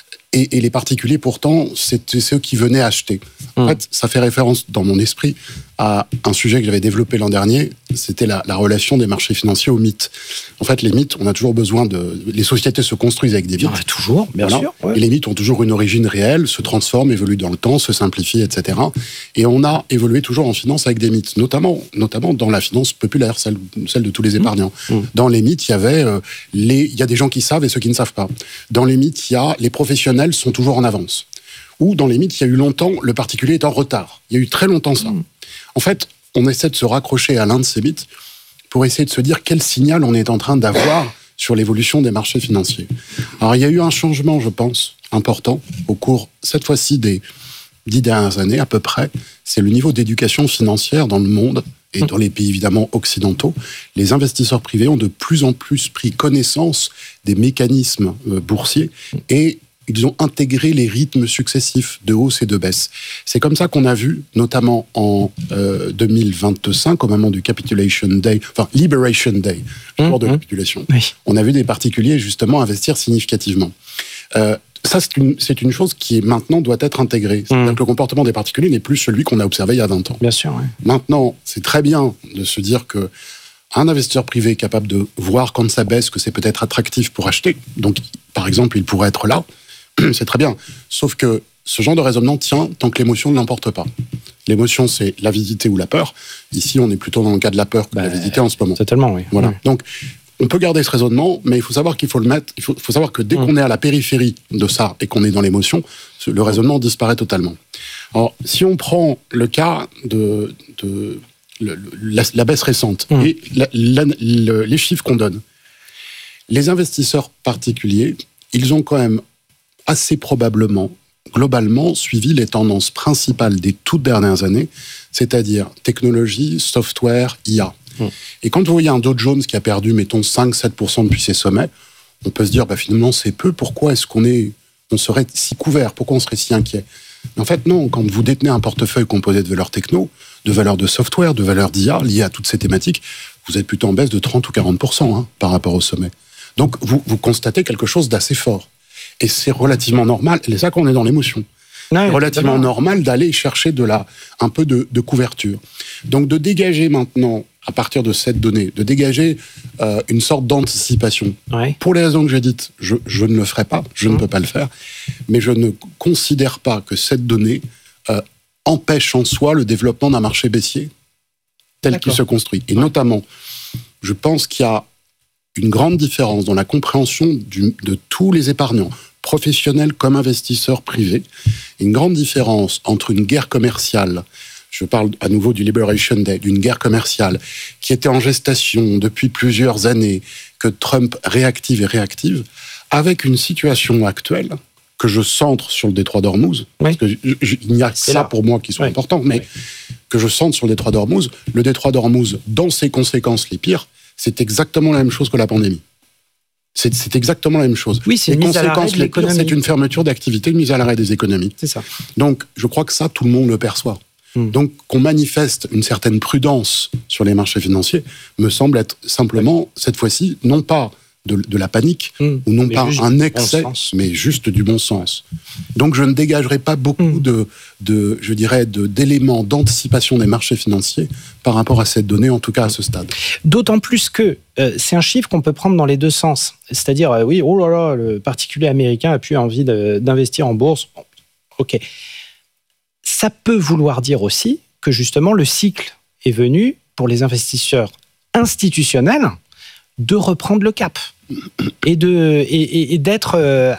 et les particuliers pourtant, c'est ceux qui venaient acheter. En fait, ça fait référence dans mon esprit à un sujet que j'avais développé l'an dernier, c'était la relation des marchés financiers aux mythes. En fait, les mythes, on a toujours besoin les sociétés se construisent avec des mythes. Toujours, bien sûr. Ouais. Et les mythes ont toujours une origine réelle, se transforment, évoluent dans le temps, se simplifient, etc. Et on a évolué toujours en finance avec des mythes, notamment dans la finance populaire, celle de tous les épargnants. Dans les mythes, il y a des gens qui savent et ceux qui ne savent pas. Dans les mythes, il y a les professionnels sont toujours en avance. Ou dans les mythes, il y a eu longtemps, le particulier est en retard. Il y a eu très longtemps ça. En fait, on essaie de se raccrocher à l'un de ces mythes pour essayer de se dire quel signal on est en train d'avoir sur l'évolution des marchés financiers. Alors, il y a eu un changement, je pense, important au cours, cette fois-ci, des 10 dernières années à peu près. C'est le niveau d'éducation financière dans le monde et dans les pays évidemment occidentaux. Les investisseurs privés ont de plus en plus pris connaissance des mécanismes boursiers et ils ont intégré les rythmes successifs de hausse et de baisse. C'est comme ça qu'on a vu, notamment en 2025, au moment du Capitulation Day, enfin Liberation Day, jour de capitulation. Oui. On a vu des particuliers justement investir significativement. Ça, c'est une chose qui maintenant doit être intégrée. C'est-à-dire que le comportement des particuliers n'est plus celui qu'on a observé il y a 20 ans. Bien sûr, oui. Maintenant, c'est très bien de se dire que un investisseur privé est capable de voir quand ça baisse que c'est peut-être attractif pour acheter. Donc, par exemple, il pourrait être là. C'est très bien. Sauf que ce genre de raisonnement tient tant que l'émotion ne l'emporte pas. L'émotion, c'est l'avidité ou la peur. Ici, on est plutôt dans le cas de la peur que de l'avidité en ce moment. Totalement, oui. Voilà. Oui. Donc, on peut garder ce raisonnement, mais il faut savoir qu'il faut le mettre. Il faut savoir que dès qu'on est à la périphérie de ça et qu'on est dans l'émotion, le raisonnement disparaît totalement. Alors, si on prend le cas la baisse récente et les chiffres qu'on donne, les investisseurs particuliers, ils ont quand même assez probablement, globalement, suivi les tendances principales des toutes dernières années, c'est-à-dire technologie, software, IA. Et quand vous voyez un Dow Jones qui a perdu, mettons, 5-7% depuis ses sommets, on peut se dire, finalement, c'est peu. Pourquoi est-ce on serait si couvert? Pourquoi on serait si inquiet? Mais en fait, non. Quand vous détenez un portefeuille composé de valeurs techno, de valeurs de software, de valeurs d'IA liées à toutes ces thématiques, vous êtes plutôt en baisse de 30 ou 40% par rapport au sommet. Donc, vous constatez quelque chose d'assez fort. Et c'est relativement normal. Et c'est ça qu'on est dans l'émotion. C'est relativement normal d'aller chercher un peu de couverture. Donc, de dégager maintenant, à partir de cette donnée, de dégager une sorte d'anticipation. Pour les raisons que j'ai dites, je ne le ferai pas, je ne peux pas le faire, mais je ne considère pas que cette donnée empêche en soi le développement d'un marché baissier tel qu'il se construit. Et notamment, je pense qu'il y a une grande différence dans la compréhension de tous les épargnants, professionnels comme investisseurs privés, une grande différence entre une guerre commerciale, je parle à nouveau du Liberation Day, d'une guerre commerciale qui était en gestation depuis plusieurs années, que Trump réactive, avec une situation actuelle que je centre sur le détroit d'Ormuz, parce qu'il n'y a que ça pour moi qui sont importants, mais que je centre sur le détroit d'Ormuz. Le détroit d'Ormuz, dans ses conséquences les pires, c'est exactement la même chose que la pandémie. C'est exactement la même chose. Oui, c'est une mise à l'arrêt de l'économie. C'est une fermeture d'activité, une mise à l'arrêt des économies. C'est ça. Donc, je crois que ça, tout le monde le perçoit. Donc, qu'on manifeste une certaine prudence sur les marchés financiers me semble être simplement, cette fois-ci, non pas de la panique, ou non pas un excès, mais juste du bon sens. Donc, je ne dégagerai pas beaucoup d'éléments d'anticipation des marchés financiers par rapport à cette donnée, en tout cas à ce stade. D'autant plus que c'est un chiffre qu'on peut prendre dans les deux sens. C'est-à-dire, oui, oh là là, le particulier américain a plus envie d'investir en bourse. Bon, ok. Ça peut vouloir dire aussi que justement le cycle est venu pour les investisseurs institutionnels de reprendre le cap et d'être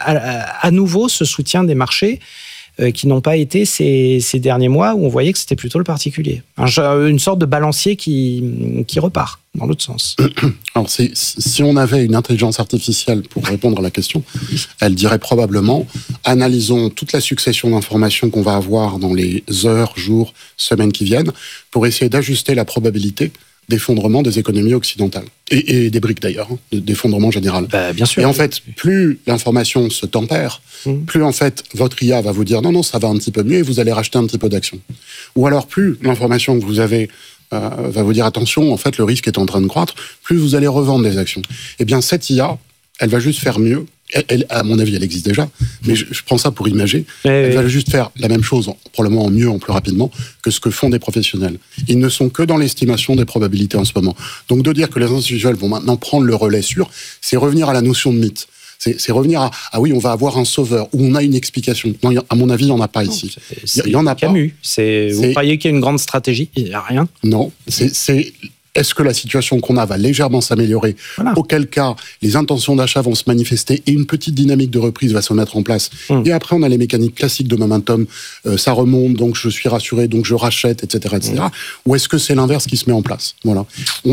à nouveau ce soutien des marchés qui n'ont pas été ces derniers mois où on voyait que c'était plutôt le particulier. Une sorte de balancier qui repart dans l'autre sens. Alors, si on avait une intelligence artificielle pour répondre à la question, elle dirait probablement, analysons toute la succession d'informations qu'on va avoir dans les heures, jours, semaines qui viennent pour essayer d'ajuster la probabilité d'effondrement des économies occidentales. Et des BRICS d'ailleurs, d'effondrement général. Bien sûr. Et en fait, plus l'information se tempère, plus en fait votre IA va vous dire non, ça va un petit peu mieux et vous allez racheter un petit peu d'actions. Ou alors plus l'information que vous avez va vous dire attention, en fait le risque est en train de croître, plus vous allez revendre des actions. Eh bien cette IA, elle va juste faire mieux. Elle, à mon avis, elle existe déjà, mais je prends ça pour imager. Elle va juste faire la même chose, probablement en mieux, en plus rapidement, que ce que font des professionnels. Ils ne sont que dans l'estimation des probabilités en ce moment. Donc de dire que les institutionnels vont maintenant prendre le relais sûr, c'est revenir à la notion de mythe. C'est revenir à oui, on va avoir un sauveur, ou on a une explication. Non, à mon avis, il n'y en a pas ici. Il y en a Camus. Pas. Vous croyez qu'il y a une grande stratégie? Il n'y a rien. Non, est-ce que la situation qu'on a va légèrement s'améliorer? Auquel cas, les intentions d'achat vont se manifester et une petite dynamique de reprise va se mettre en place. Et après, on a les mécaniques classiques de momentum. Ça remonte, donc je suis rassuré, donc je rachète, etc. etc. Ou est-ce que c'est l'inverse qui se met en place? Voilà.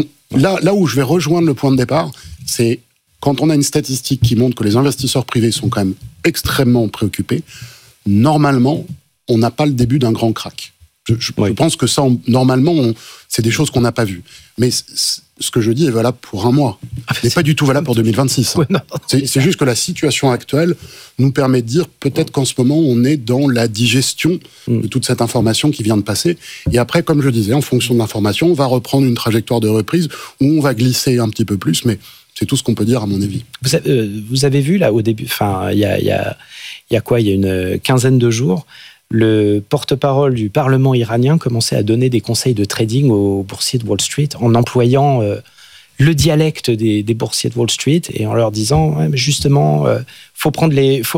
Là où je vais rejoindre le point de départ, c'est quand on a une statistique qui montre que les investisseurs privés sont quand même extrêmement préoccupés, normalement, on n'a pas le début d'un grand crack. Je pense que ça, normalement, c'est des choses qu'on n'a pas vues. Mais ce que je dis est valable pour un mois. n'est pas du tout valable pour 2026. C'est juste que la situation actuelle nous permet de dire peut-être qu'en ce moment, on est dans la digestion de toute cette information qui vient de passer. Et après, comme je disais, en fonction de l'information, on va reprendre une trajectoire de reprise où on va glisser un petit peu plus, mais c'est tout ce qu'on peut dire, à mon avis. Vous avez vu, là, au début, il y a quoi? Il y a une quinzaine de jours, le porte-parole du Parlement iranien commençait à donner des conseils de trading aux boursiers de Wall Street en employant le dialecte des boursiers de Wall Street et en leur disant ouais, mais justement, faut prendre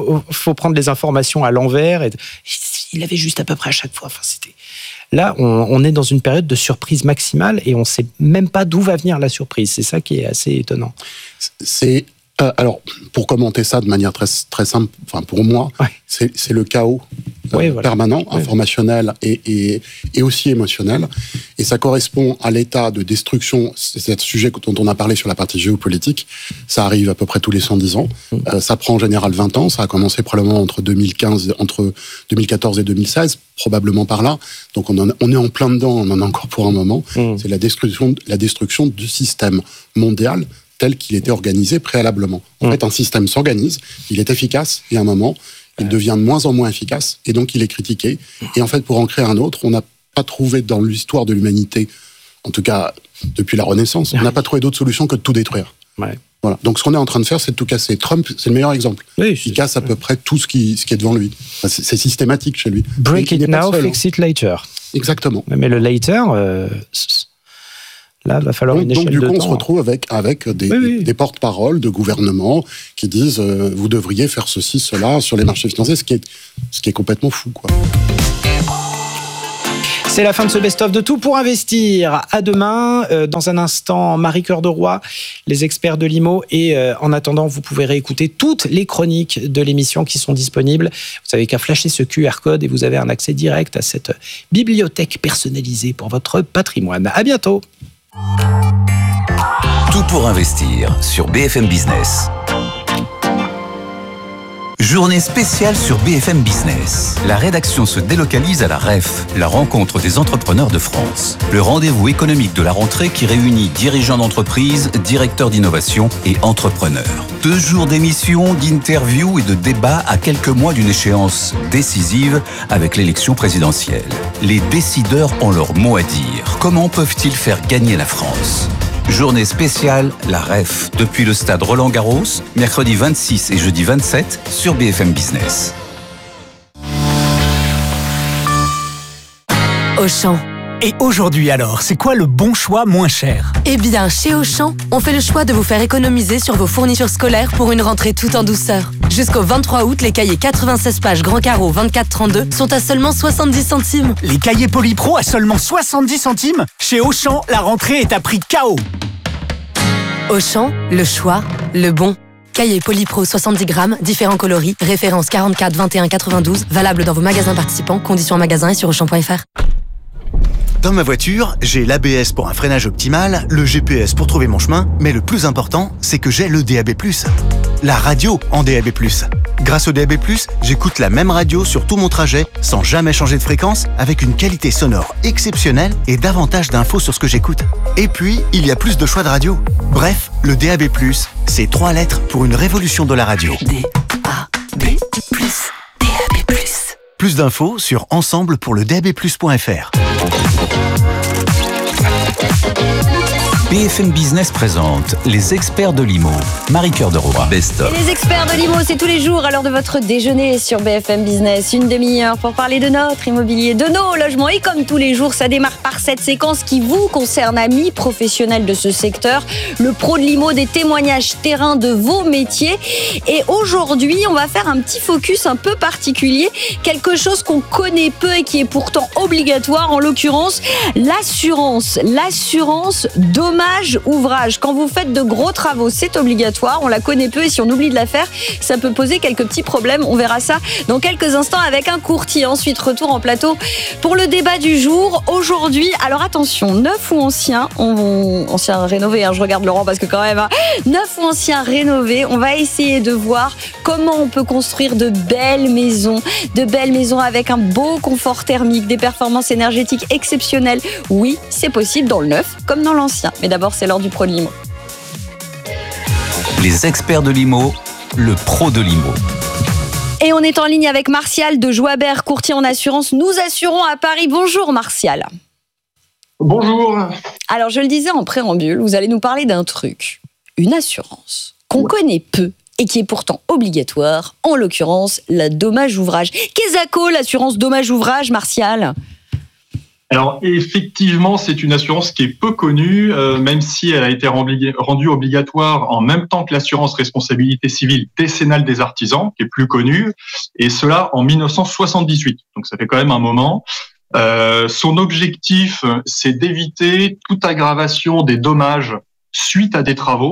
les informations à l'envers. Et il avait juste à peu près à chaque fois. Enfin, là, on est dans une période de surprise maximale et on ne sait même pas d'où va venir la surprise. C'est ça qui est assez étonnant. C'est Alors, pour commenter ça de manière très, très simple, enfin pour moi, c'est le chaos permanent, informationnel et aussi émotionnel. Et ça correspond à l'état de destruction. C'est ce sujet dont on a parlé sur la partie géopolitique. Ça arrive à peu près tous les 110 ans. Ça prend en général 20 ans. Ça a commencé probablement entre 2014 et 2016, probablement par là. Donc on est en plein dedans, on en a encore pour un moment. C'est la destruction du système mondial tel qu'il était organisé préalablement. En fait, un système s'organise, il est efficace, et à un moment, il devient de moins en moins efficace, et donc il est critiqué. Et en fait, pour en créer un autre, on n'a pas trouvé dans l'histoire de l'humanité, en tout cas depuis la Renaissance, on n'a pas trouvé d'autre solution que de tout détruire. Voilà. Donc ce qu'on est en train de faire, c'est de tout casser. Trump, c'est le meilleur exemple. Il casse à peu près tout ce qui est devant lui. Enfin, c'est systématique chez lui. Break it now, fix it later. Exactement. Mais le later... Là, il va falloir une échelle de temps. Donc, du coup, on se retrouve avec des porte-paroles de gouvernement qui disent vous devriez faire ceci, cela sur les marchés financiers, ce qui est complètement fou, quoi. C'est la fin de ce best-of de Tout pour investir. À demain. Dans un instant, Marie Cœur de Roy, les experts de l'IMO. Et en attendant, vous pouvez réécouter toutes les chroniques de l'émission qui sont disponibles. Vous n'avez qu'à flasher ce QR code et vous avez un accès direct à cette bibliothèque personnalisée pour votre patrimoine. À bientôt. Tout pour investir sur BFM Business. Journée spéciale sur BFM Business. La rédaction se délocalise à la REF, la rencontre des entrepreneurs de France. Le rendez-vous économique de la rentrée qui réunit dirigeants d'entreprise, directeurs d'innovation et entrepreneurs. 2 jours d'émissions, d'interviews et de débats à quelques mois d'une échéance décisive avec l'élection présidentielle. Les décideurs ont leur mot à dire. Comment peuvent-ils faire gagner la France ? Journée spéciale, la REF, depuis le stade Roland-Garros, mercredi 26 et jeudi 27 sur BFM Business. Auchan. Et aujourd'hui alors, c'est quoi le bon choix moins cher ? Eh bien, chez Auchan, on fait le choix de vous faire économiser sur vos fournitures scolaires pour une rentrée tout en douceur. Jusqu'au 23 août, les cahiers 96 pages grand carreau 24-32 sont à seulement 70 centimes. Les cahiers Polypro à seulement 70 centimes ? Chez Auchan, la rentrée est à prix KO. Auchan, le choix, le bon. Cahier Polypro 70 grammes, différents coloris, référence 44 21 92, valable dans vos magasins participants, conditions en magasin et sur auchan.fr. Dans ma voiture, j'ai l'ABS pour un freinage optimal, le GPS pour trouver mon chemin, mais le plus important, c'est que j'ai le DAB+. La radio en DAB+. Grâce au DAB+, j'écoute la même radio sur tout mon trajet, sans jamais changer de fréquence, avec une qualité sonore exceptionnelle et davantage d'infos sur ce que j'écoute. Et puis, il y a plus de choix de radio. Bref, le DAB+, c'est 3 lettres pour une révolution de la radio. DAB+, DAB+. Plus d'infos sur ensemblepourledabplus.fr. BFM Business présente les experts de l'IMO. Marie Cœur de Roy, Best of. Les experts de l'IMO, c'est tous les jours à l'heure de votre déjeuner sur BFM Business. Une demi-heure pour parler de notre immobilier, de nos logements. Et comme tous les jours, ça démarre par cette séquence qui vous concerne, amis professionnels de ce secteur. Le pro de l'IMO, des témoignages terrain de vos métiers. Et aujourd'hui, on va faire un petit focus un peu particulier. Quelque chose qu'on connaît peu et qui est pourtant obligatoire, en l'occurrence, l'assurance. L'assurance dommage ouvrage. Quand vous faites de gros travaux, c'est obligatoire. On la connaît peu et si on oublie de la faire, ça peut poser quelques petits problèmes. On verra ça dans quelques instants avec un courtier. Ensuite, retour en plateau pour le débat du jour. Aujourd'hui, alors attention, neuf ou anciens, anciens rénovés, je regarde Laurent parce que quand même, neuf ou anciens rénovés, on va essayer de voir comment on peut construire de belles maisons avec un beau confort thermique, des performances énergétiques exceptionnelles. Oui, c'est possible dans le neuf comme dans l'ancien. Mais d'abord, c'est l'heure du pro de l'IMO. Les experts de l'IMO, le pro de l'IMO. Et on est en ligne avec Martial de Joibert, courtier en assurance. Nous assurons à Paris. Bonjour Martial. Bonjour. Alors, je le disais en préambule, vous allez nous parler d'un truc. Une assurance qu'on connaît peu et qui est pourtant obligatoire, en l'occurrence, la dommage ouvrage. Qu'est-ce que l'assurance dommage ouvrage, Martial ? Alors effectivement, c'est une assurance qui est peu connue, même si elle a été rendue obligatoire en même temps que l'assurance responsabilité civile décennale des artisans, qui est plus connue, et cela en 1978. Donc ça fait quand même un moment. Son objectif, c'est d'éviter toute aggravation des dommages suite à des travaux.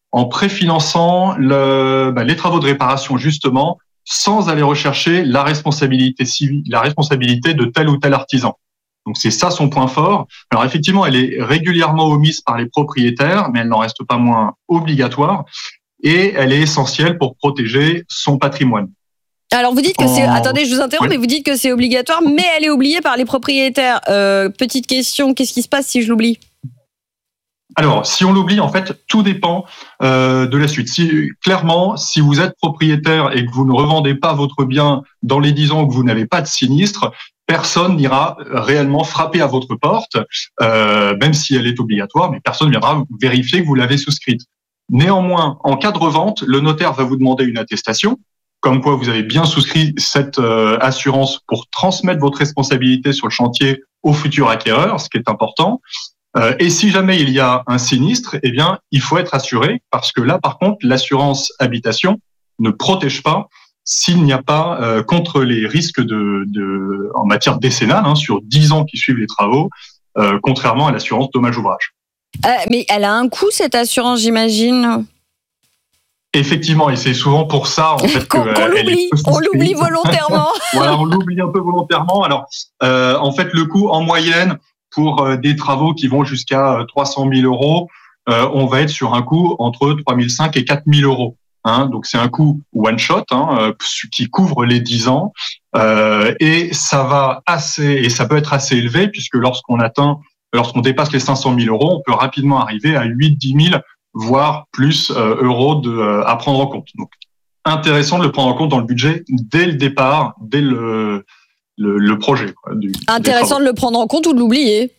en préfinançant les travaux de réparation justement, sans aller rechercher la responsabilité civile, la responsabilité de tel ou tel artisan. Donc c'est ça son point fort. Alors effectivement, elle est régulièrement omise par les propriétaires, mais elle n'en reste pas moins obligatoire, et elle est essentielle pour protéger son patrimoine. Alors vous dites que c'est... Attendez, je vous interromps, mais vous dites que c'est obligatoire, mais elle est oubliée par les propriétaires. Petite question, qu'est-ce qui se passe si je l'oublie ? Alors, si on l'oublie, en fait, tout dépend de la suite. Clairement, si vous êtes propriétaire et que vous ne revendez pas votre bien dans les 10 ans que vous n'avez pas de sinistre, personne n'ira réellement frapper à votre porte, même si elle est obligatoire, mais personne ne viendra vérifier que vous l'avez souscrite. Néanmoins, en cas de revente, le notaire va vous demander une attestation, comme quoi vous avez bien souscrit cette assurance pour transmettre votre responsabilité sur le chantier au futur acquéreur, ce qui est important. Et si jamais il y a un sinistre, eh bien, il faut être assuré parce que là, par contre, l'assurance habitation ne protège pas s'il n'y a pas contre les risques en matière décennale, sur 10 ans qui suivent les travaux, contrairement à l'assurance dommage-ouvrage. Mais elle a un coût, cette assurance, j'imagine. Effectivement, et c'est souvent pour ça en fait qu'on l'oublie. On l'oublie volontairement. Voilà, on l'oublie un peu volontairement. Alors, en fait, le coût en moyenne pour des travaux qui vont jusqu'à 300 000 euros, on va être sur un coût entre 3 500 et 4 000 euros. Donc c'est un coût one shot qui couvre les 10 ans et ça peut être assez élevé puisque lorsqu'on dépasse les 500 000 euros, on peut rapidement arriver à 8-10 000 voire plus euros à prendre en compte. Donc intéressant de le prendre en compte dans le budget dès le départ, dès le projet. Intéressant de le prendre en compte ou de l'oublier.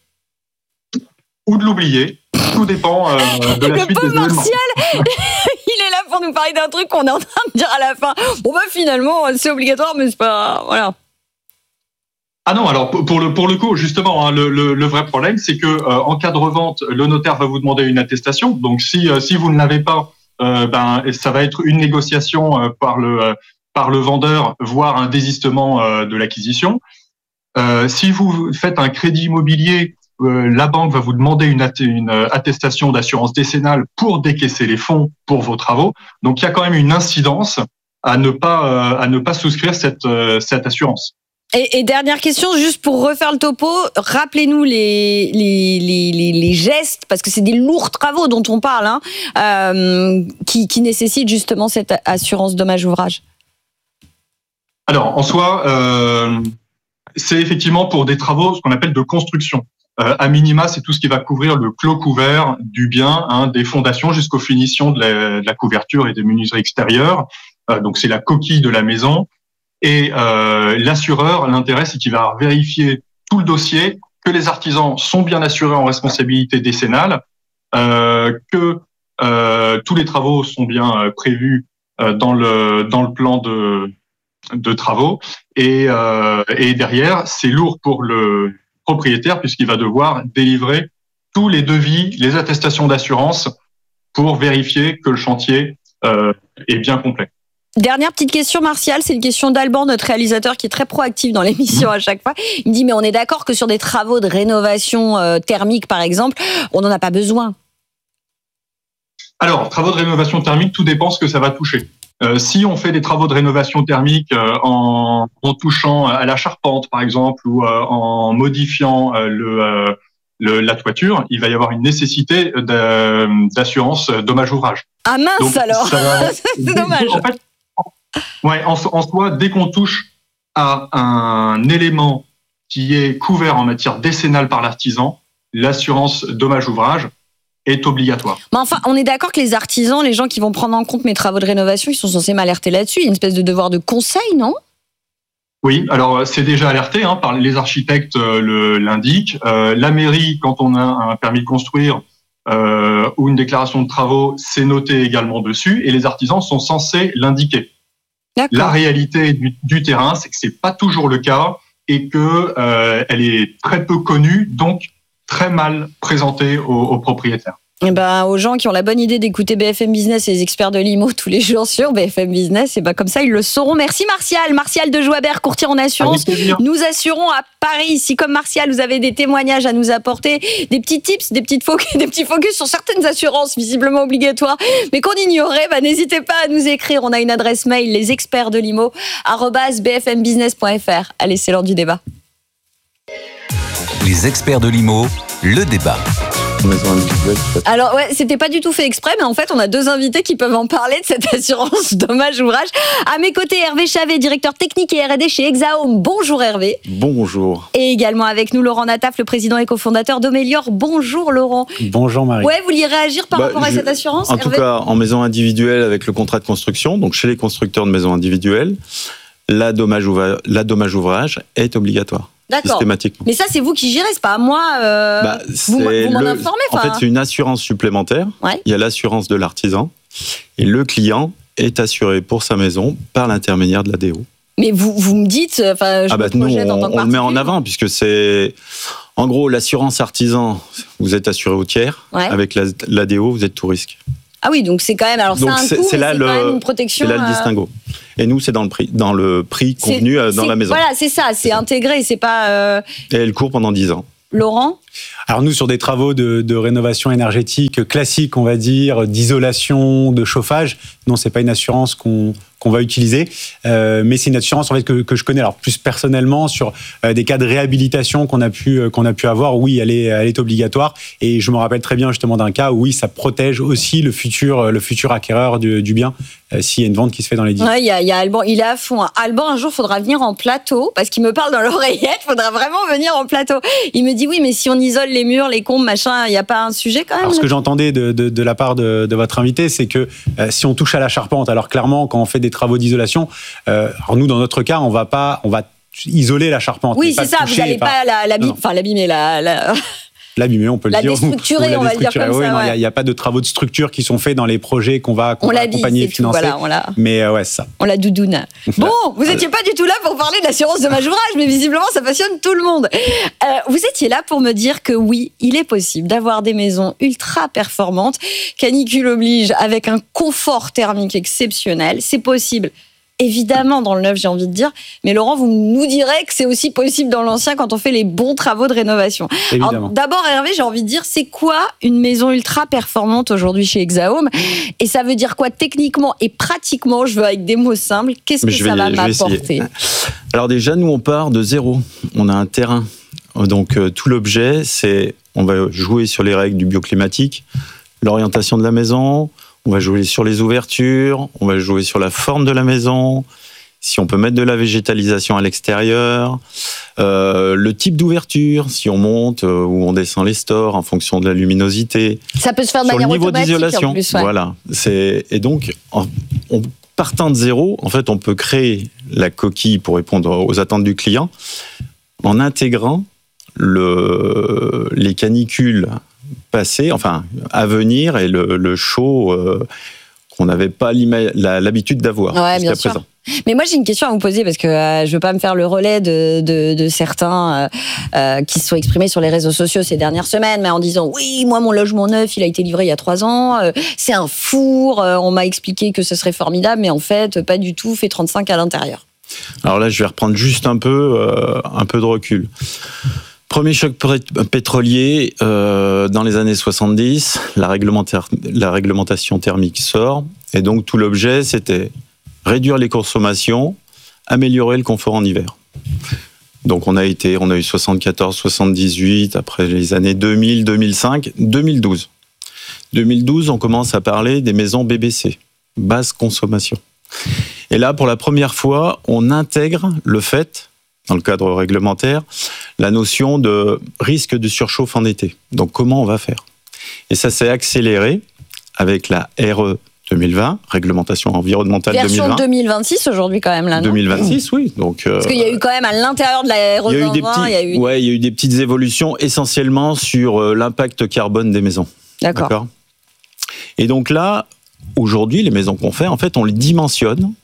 Ou de l'oublier. Tout dépend de la suite des événements. Martial, il est là pour nous parler d'un truc qu'on est en train de dire à la fin. Bon finalement, c'est obligatoire, mais c'est pas... Voilà. Ah non, alors pour le coup, justement, le vrai problème, c'est que en cas de revente, le notaire va vous demander une attestation. Donc si vous ne l'avez pas, ça va être une négociation par le vendeur, voire un désistement de l'acquisition. Si vous faites un crédit immobilier, la banque va vous demander une attestation d'assurance décennale pour décaisser les fonds pour vos travaux. Donc il y a quand même une incidence à ne pas souscrire cette assurance. Et dernière question, juste pour refaire le topo, rappelez-nous les gestes, parce que c'est des lourds travaux dont on parle, qui nécessitent justement cette assurance dommage-ouvrage. Alors, en soi, c'est effectivement pour des travaux, ce qu'on appelle de construction. À minima, c'est tout ce qui va couvrir le clos couvert du bien, des fondations jusqu'aux finitions de la couverture et des menuiseries extérieures. Donc, c'est la coquille de la maison. Et l'assureur, l'intérêt, c'est qu'il va vérifier tout le dossier, que les artisans sont bien assurés en responsabilité décennale, que tous les travaux sont bien prévus dans le plan de travaux. Et derrière, c'est lourd pour le propriétaire puisqu'il va devoir délivrer tous les devis, les attestations d'assurance pour vérifier que le chantier est bien complet. Dernière petite question, Martial, c'est une question d'Alban, notre réalisateur qui est très proactif dans l'émission à chaque fois. Il me dit, mais on est d'accord que sur des travaux de rénovation thermique, par exemple, on n'en a pas besoin. Alors, travaux de rénovation thermique, tout dépend ce que ça va toucher. Si on fait des travaux de rénovation thermique en touchant à la charpente, par exemple, ou en modifiant la toiture, il va y avoir une nécessité d'assurance dommage-ouvrage. Ah mince. Donc, alors c'est dommage. En fait, en soi, dès qu'on touche à un élément qui est couvert en matière décennale par l'artisan, l'assurance dommage-ouvrage est obligatoire. Mais enfin, on est d'accord que les artisans, les gens qui vont prendre en compte mes travaux de rénovation, ils sont censés m'alerter là-dessus. Il y a une espèce de devoir de conseil, non ? Oui, alors c'est déjà alerté, par les architectes l'indiquent. La mairie, quand on a un permis de construire ou une déclaration de travaux, c'est noté également dessus, et les artisans sont censés l'indiquer. D'accord. La réalité du terrain, c'est que c'est pas toujours le cas et que elle est très peu connue, donc très mal présentée aux propriétaires. Et aux gens qui ont la bonne idée d'écouter BFM Business et les experts de l'IMO tous les jours sur BFM Business, et comme ça ils le sauront. Merci Martial de Joibert, courtier en assurance. Nous assurons à Paris. Si comme Martial vous avez des témoignages à nous apporter, des petits tips, des petits focus sur certaines assurances visiblement obligatoires, mais qu'on ignorait, n'hésitez pas à nous écrire. On a une adresse mail, lesexpertsdelimo@bfmbusiness.fr. Allez, c'est l'heure du débat. Les experts de l'IMO, le débat. Alors c'était pas du tout fait exprès, mais en fait on a 2 invités qui peuvent en parler de cette assurance dommage ouvrage. À mes côtés, Hervé Chavet, directeur technique et R&D chez Exaome. Bonjour Hervé. Bonjour. Et également avec nous Laurent Nataf, le président et cofondateur d'Omelior. Bonjour Laurent. Bonjour Marie. Vous vouliez réagir par rapport à cette assurance, En Hervé ? tout cas, en maison individuelle avec le contrat de construction, donc chez les constructeurs de maisons individuelles, la dommage ouvrage est obligatoire. D'accord. Systématiquement. Mais ça, c'est vous qui gérez, c'est pas à moi. Vous m'en informez. En fait, c'est une assurance supplémentaire. Ouais. Il y a l'assurance de l'artisan. Et le client est assuré pour sa maison par l'intermédiaire de l'ADO. Mais vous me dites, nous, on le met en avant, puisque c'est... En gros, l'assurance artisan, vous êtes assuré au tiers. Ouais. Avec l'ADO, vous êtes tout risque. Ah oui, donc c'est quand même... Alors donc c'est un coût, c'est quand même une protection... C'est là le distinguo. Et nous, c'est dans le prix convenu dans la maison. Voilà, c'est ça, c'est intégré, c'est pas... Et elle court pendant 10 ans. Laurent ? Alors nous, sur des travaux de rénovation énergétique classique, on va dire, d'isolation, de chauffage, non, c'est pas une assurance qu'on va utiliser, mais c'est une assurance en fait que je connais alors plus personnellement sur des cas de réhabilitation qu'on a pu avoir. Oui, elle est obligatoire, et je me rappelle très bien justement d'un cas où oui, ça protège aussi le futur acquéreur du bien s'il y a une vente qui se fait dans les 10. Ouais, il y a Alban, il est à fond. Alban, un jour, faudra venir en plateau parce qu'il me parle dans l'oreillette. Faudra vraiment venir en plateau. Il me dit oui, mais si on isole les murs, les combles, machin, il y a pas un sujet quand même. Alors ce que j'entendais de la part de votre invité, c'est que si on touche à la charpente, alors clairement quand on fait des travaux d'isolation, alors nous dans notre cas, on va isoler la charpente. Oui, c'est ça. Vous n'allez pas l'abîmer, l'abîmer, on peut le dire. La déstructurer, on va le dire comme ça. Il n'y a pas de travaux de structure qui sont faits dans les projets qu'on va accompagner et financer. Mais ça. On la doudoune. Bon, vous n'étiez pas du tout là pour parler de l'assurance dommage ouvrage, mais visiblement, ça passionne tout le monde. Vous étiez là pour me dire que oui, il est possible d'avoir des maisons ultra performantes, canicule oblige, avec un confort thermique exceptionnel. C'est possible. Évidemment, dans le neuf, j'ai envie de dire. Mais Laurent, vous nous direz que c'est aussi possible dans l'ancien quand on fait les bons travaux de rénovation. Alors, d'abord, Hervé, j'ai envie de dire, c'est quoi une maison ultra performante aujourd'hui chez Exaome ? Et ça veut dire quoi techniquement et pratiquement ? Je veux avec des mots simples. Qu'est-ce que ça va m'apporter ? Alors déjà, nous, on part de zéro. On a un terrain. Donc, tout l'objet, c'est... On va jouer sur les règles du bioclimatique, l'orientation de la maison... On va jouer sur les ouvertures, on va jouer sur la forme de la maison, si on peut mettre de la végétalisation à l'extérieur, le type d'ouverture, si on monte ou on descend les stores en fonction de la luminosité. Ça peut se faire de manière automatique en plus. Ouais. Voilà. Et donc, partant de zéro, en fait, on peut créer la coquille pour répondre aux attentes du client en intégrant les canicules passé, à venir, et le show qu'on n'avait pas l'habitude d'avoir jusqu'à présent. Mais moi, j'ai une question à vous poser parce que je veux pas me faire le relais de certains qui se sont exprimés sur les réseaux sociaux ces dernières semaines, mais en disant oui, moi mon logement neuf, il a été livré il y a 3 ans, c'est un four, on m'a expliqué que ce serait formidable, mais en fait, pas du tout, fait 35 à l'intérieur. Alors là, je vais reprendre juste un peu de recul. Premier choc pétrolier dans les années 70, la réglementation thermique sort, et donc tout l'objet, c'était réduire les consommations, améliorer le confort en hiver. Donc on a eu 74, 78, après les années 2000, 2005, 2012. 2012, on commence à parler des maisons BBC, basse consommation. Et là, pour la première fois, on intègre le fait, dans le cadre réglementaire, la notion de risque de surchauffe en été. Donc, comment on va faire ? Et ça s'est accéléré avec la RE 2020, réglementation environnementale 2020. Version 2026 aujourd'hui quand même, là, non ? 2026, oui. Donc, parce qu'il y a eu quand même à l'intérieur de la RE 2020, il y a eu des petites évolutions, essentiellement sur l'impact carbone des maisons. D'accord. Et donc là, aujourd'hui, les maisons qu'on fait, en fait, on les dimensionne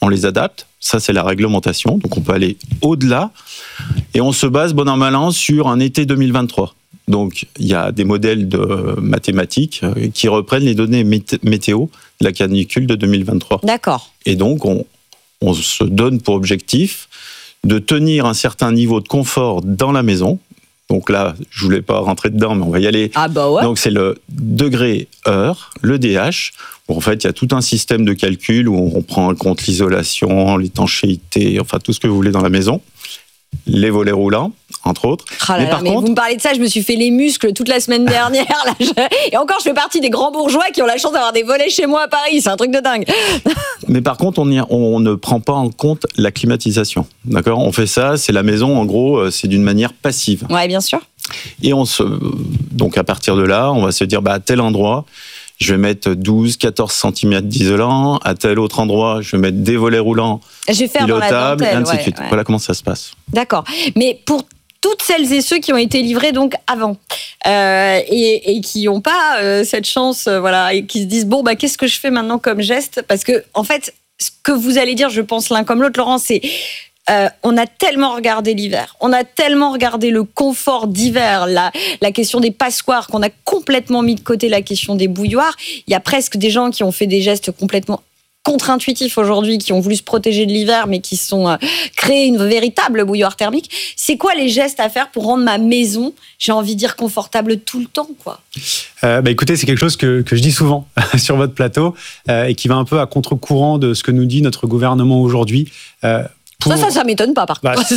on les adapte. Ça, c'est la réglementation. Donc, on peut aller au-delà. Et on se base, bon an, mal an, sur un été 2023. Donc, il y a des modèles de mathématiques qui reprennent les données météo de la canicule de 2023. D'accord. Et donc, on se donne pour objectif de tenir un certain niveau de confort dans la maison. Donc là, je voulais pas rentrer dedans, mais on va y aller. Ah bah ouais. Donc c'est le degré-heure, le DH, où en fait il y a tout un système de calcul où on prend en compte l'isolation, l'étanchéité, enfin tout ce que vous voulez dans la maison. Les volets roulants, entre autres. Mais vous me parlez de ça, je me suis fait les muscles toute la semaine dernière. Et encore, je fais partie des grands bourgeois qui ont la chance d'avoir des volets chez moi à Paris. C'est un truc de dingue. Mais par contre, on ne prend pas en compte la climatisation. D'accord ? On fait ça, c'est la maison, en gros, c'est d'une manière passive. Ouais, bien sûr. Et donc à partir de là, on va se dire, à tel endroit, je vais mettre 12-14 cm d'isolant. À tel autre endroit, je vais mettre des volets roulants pilotables, et ainsi de suite. Ouais. Voilà comment ça se passe. D'accord. Mais pour toutes celles et ceux qui ont été livrés donc avant et qui n'ont pas cette chance, et qui se disent qu'est-ce que je fais maintenant comme geste ? Parce que en fait, ce que vous allez dire, je pense l'un comme l'autre, Laurent, c'est on a tellement regardé l'hiver, on a tellement regardé le confort d'hiver, la question des passoires, qu'on a complètement mis de côté la question des bouilloires. Il y a presque des gens qui ont fait des gestes complètement contre-intuitifs aujourd'hui, qui ont voulu se protéger de l'hiver, mais qui sont créés une véritable bouilloire thermique. C'est quoi les gestes à faire pour rendre ma maison, j'ai envie de dire, confortable tout le temps, quoi ? Écoutez, c'est quelque chose que je dis souvent sur votre plateau et qui va un peu à contre-courant de ce que nous dit notre gouvernement aujourd'hui. Ça m'étonne pas, par contre.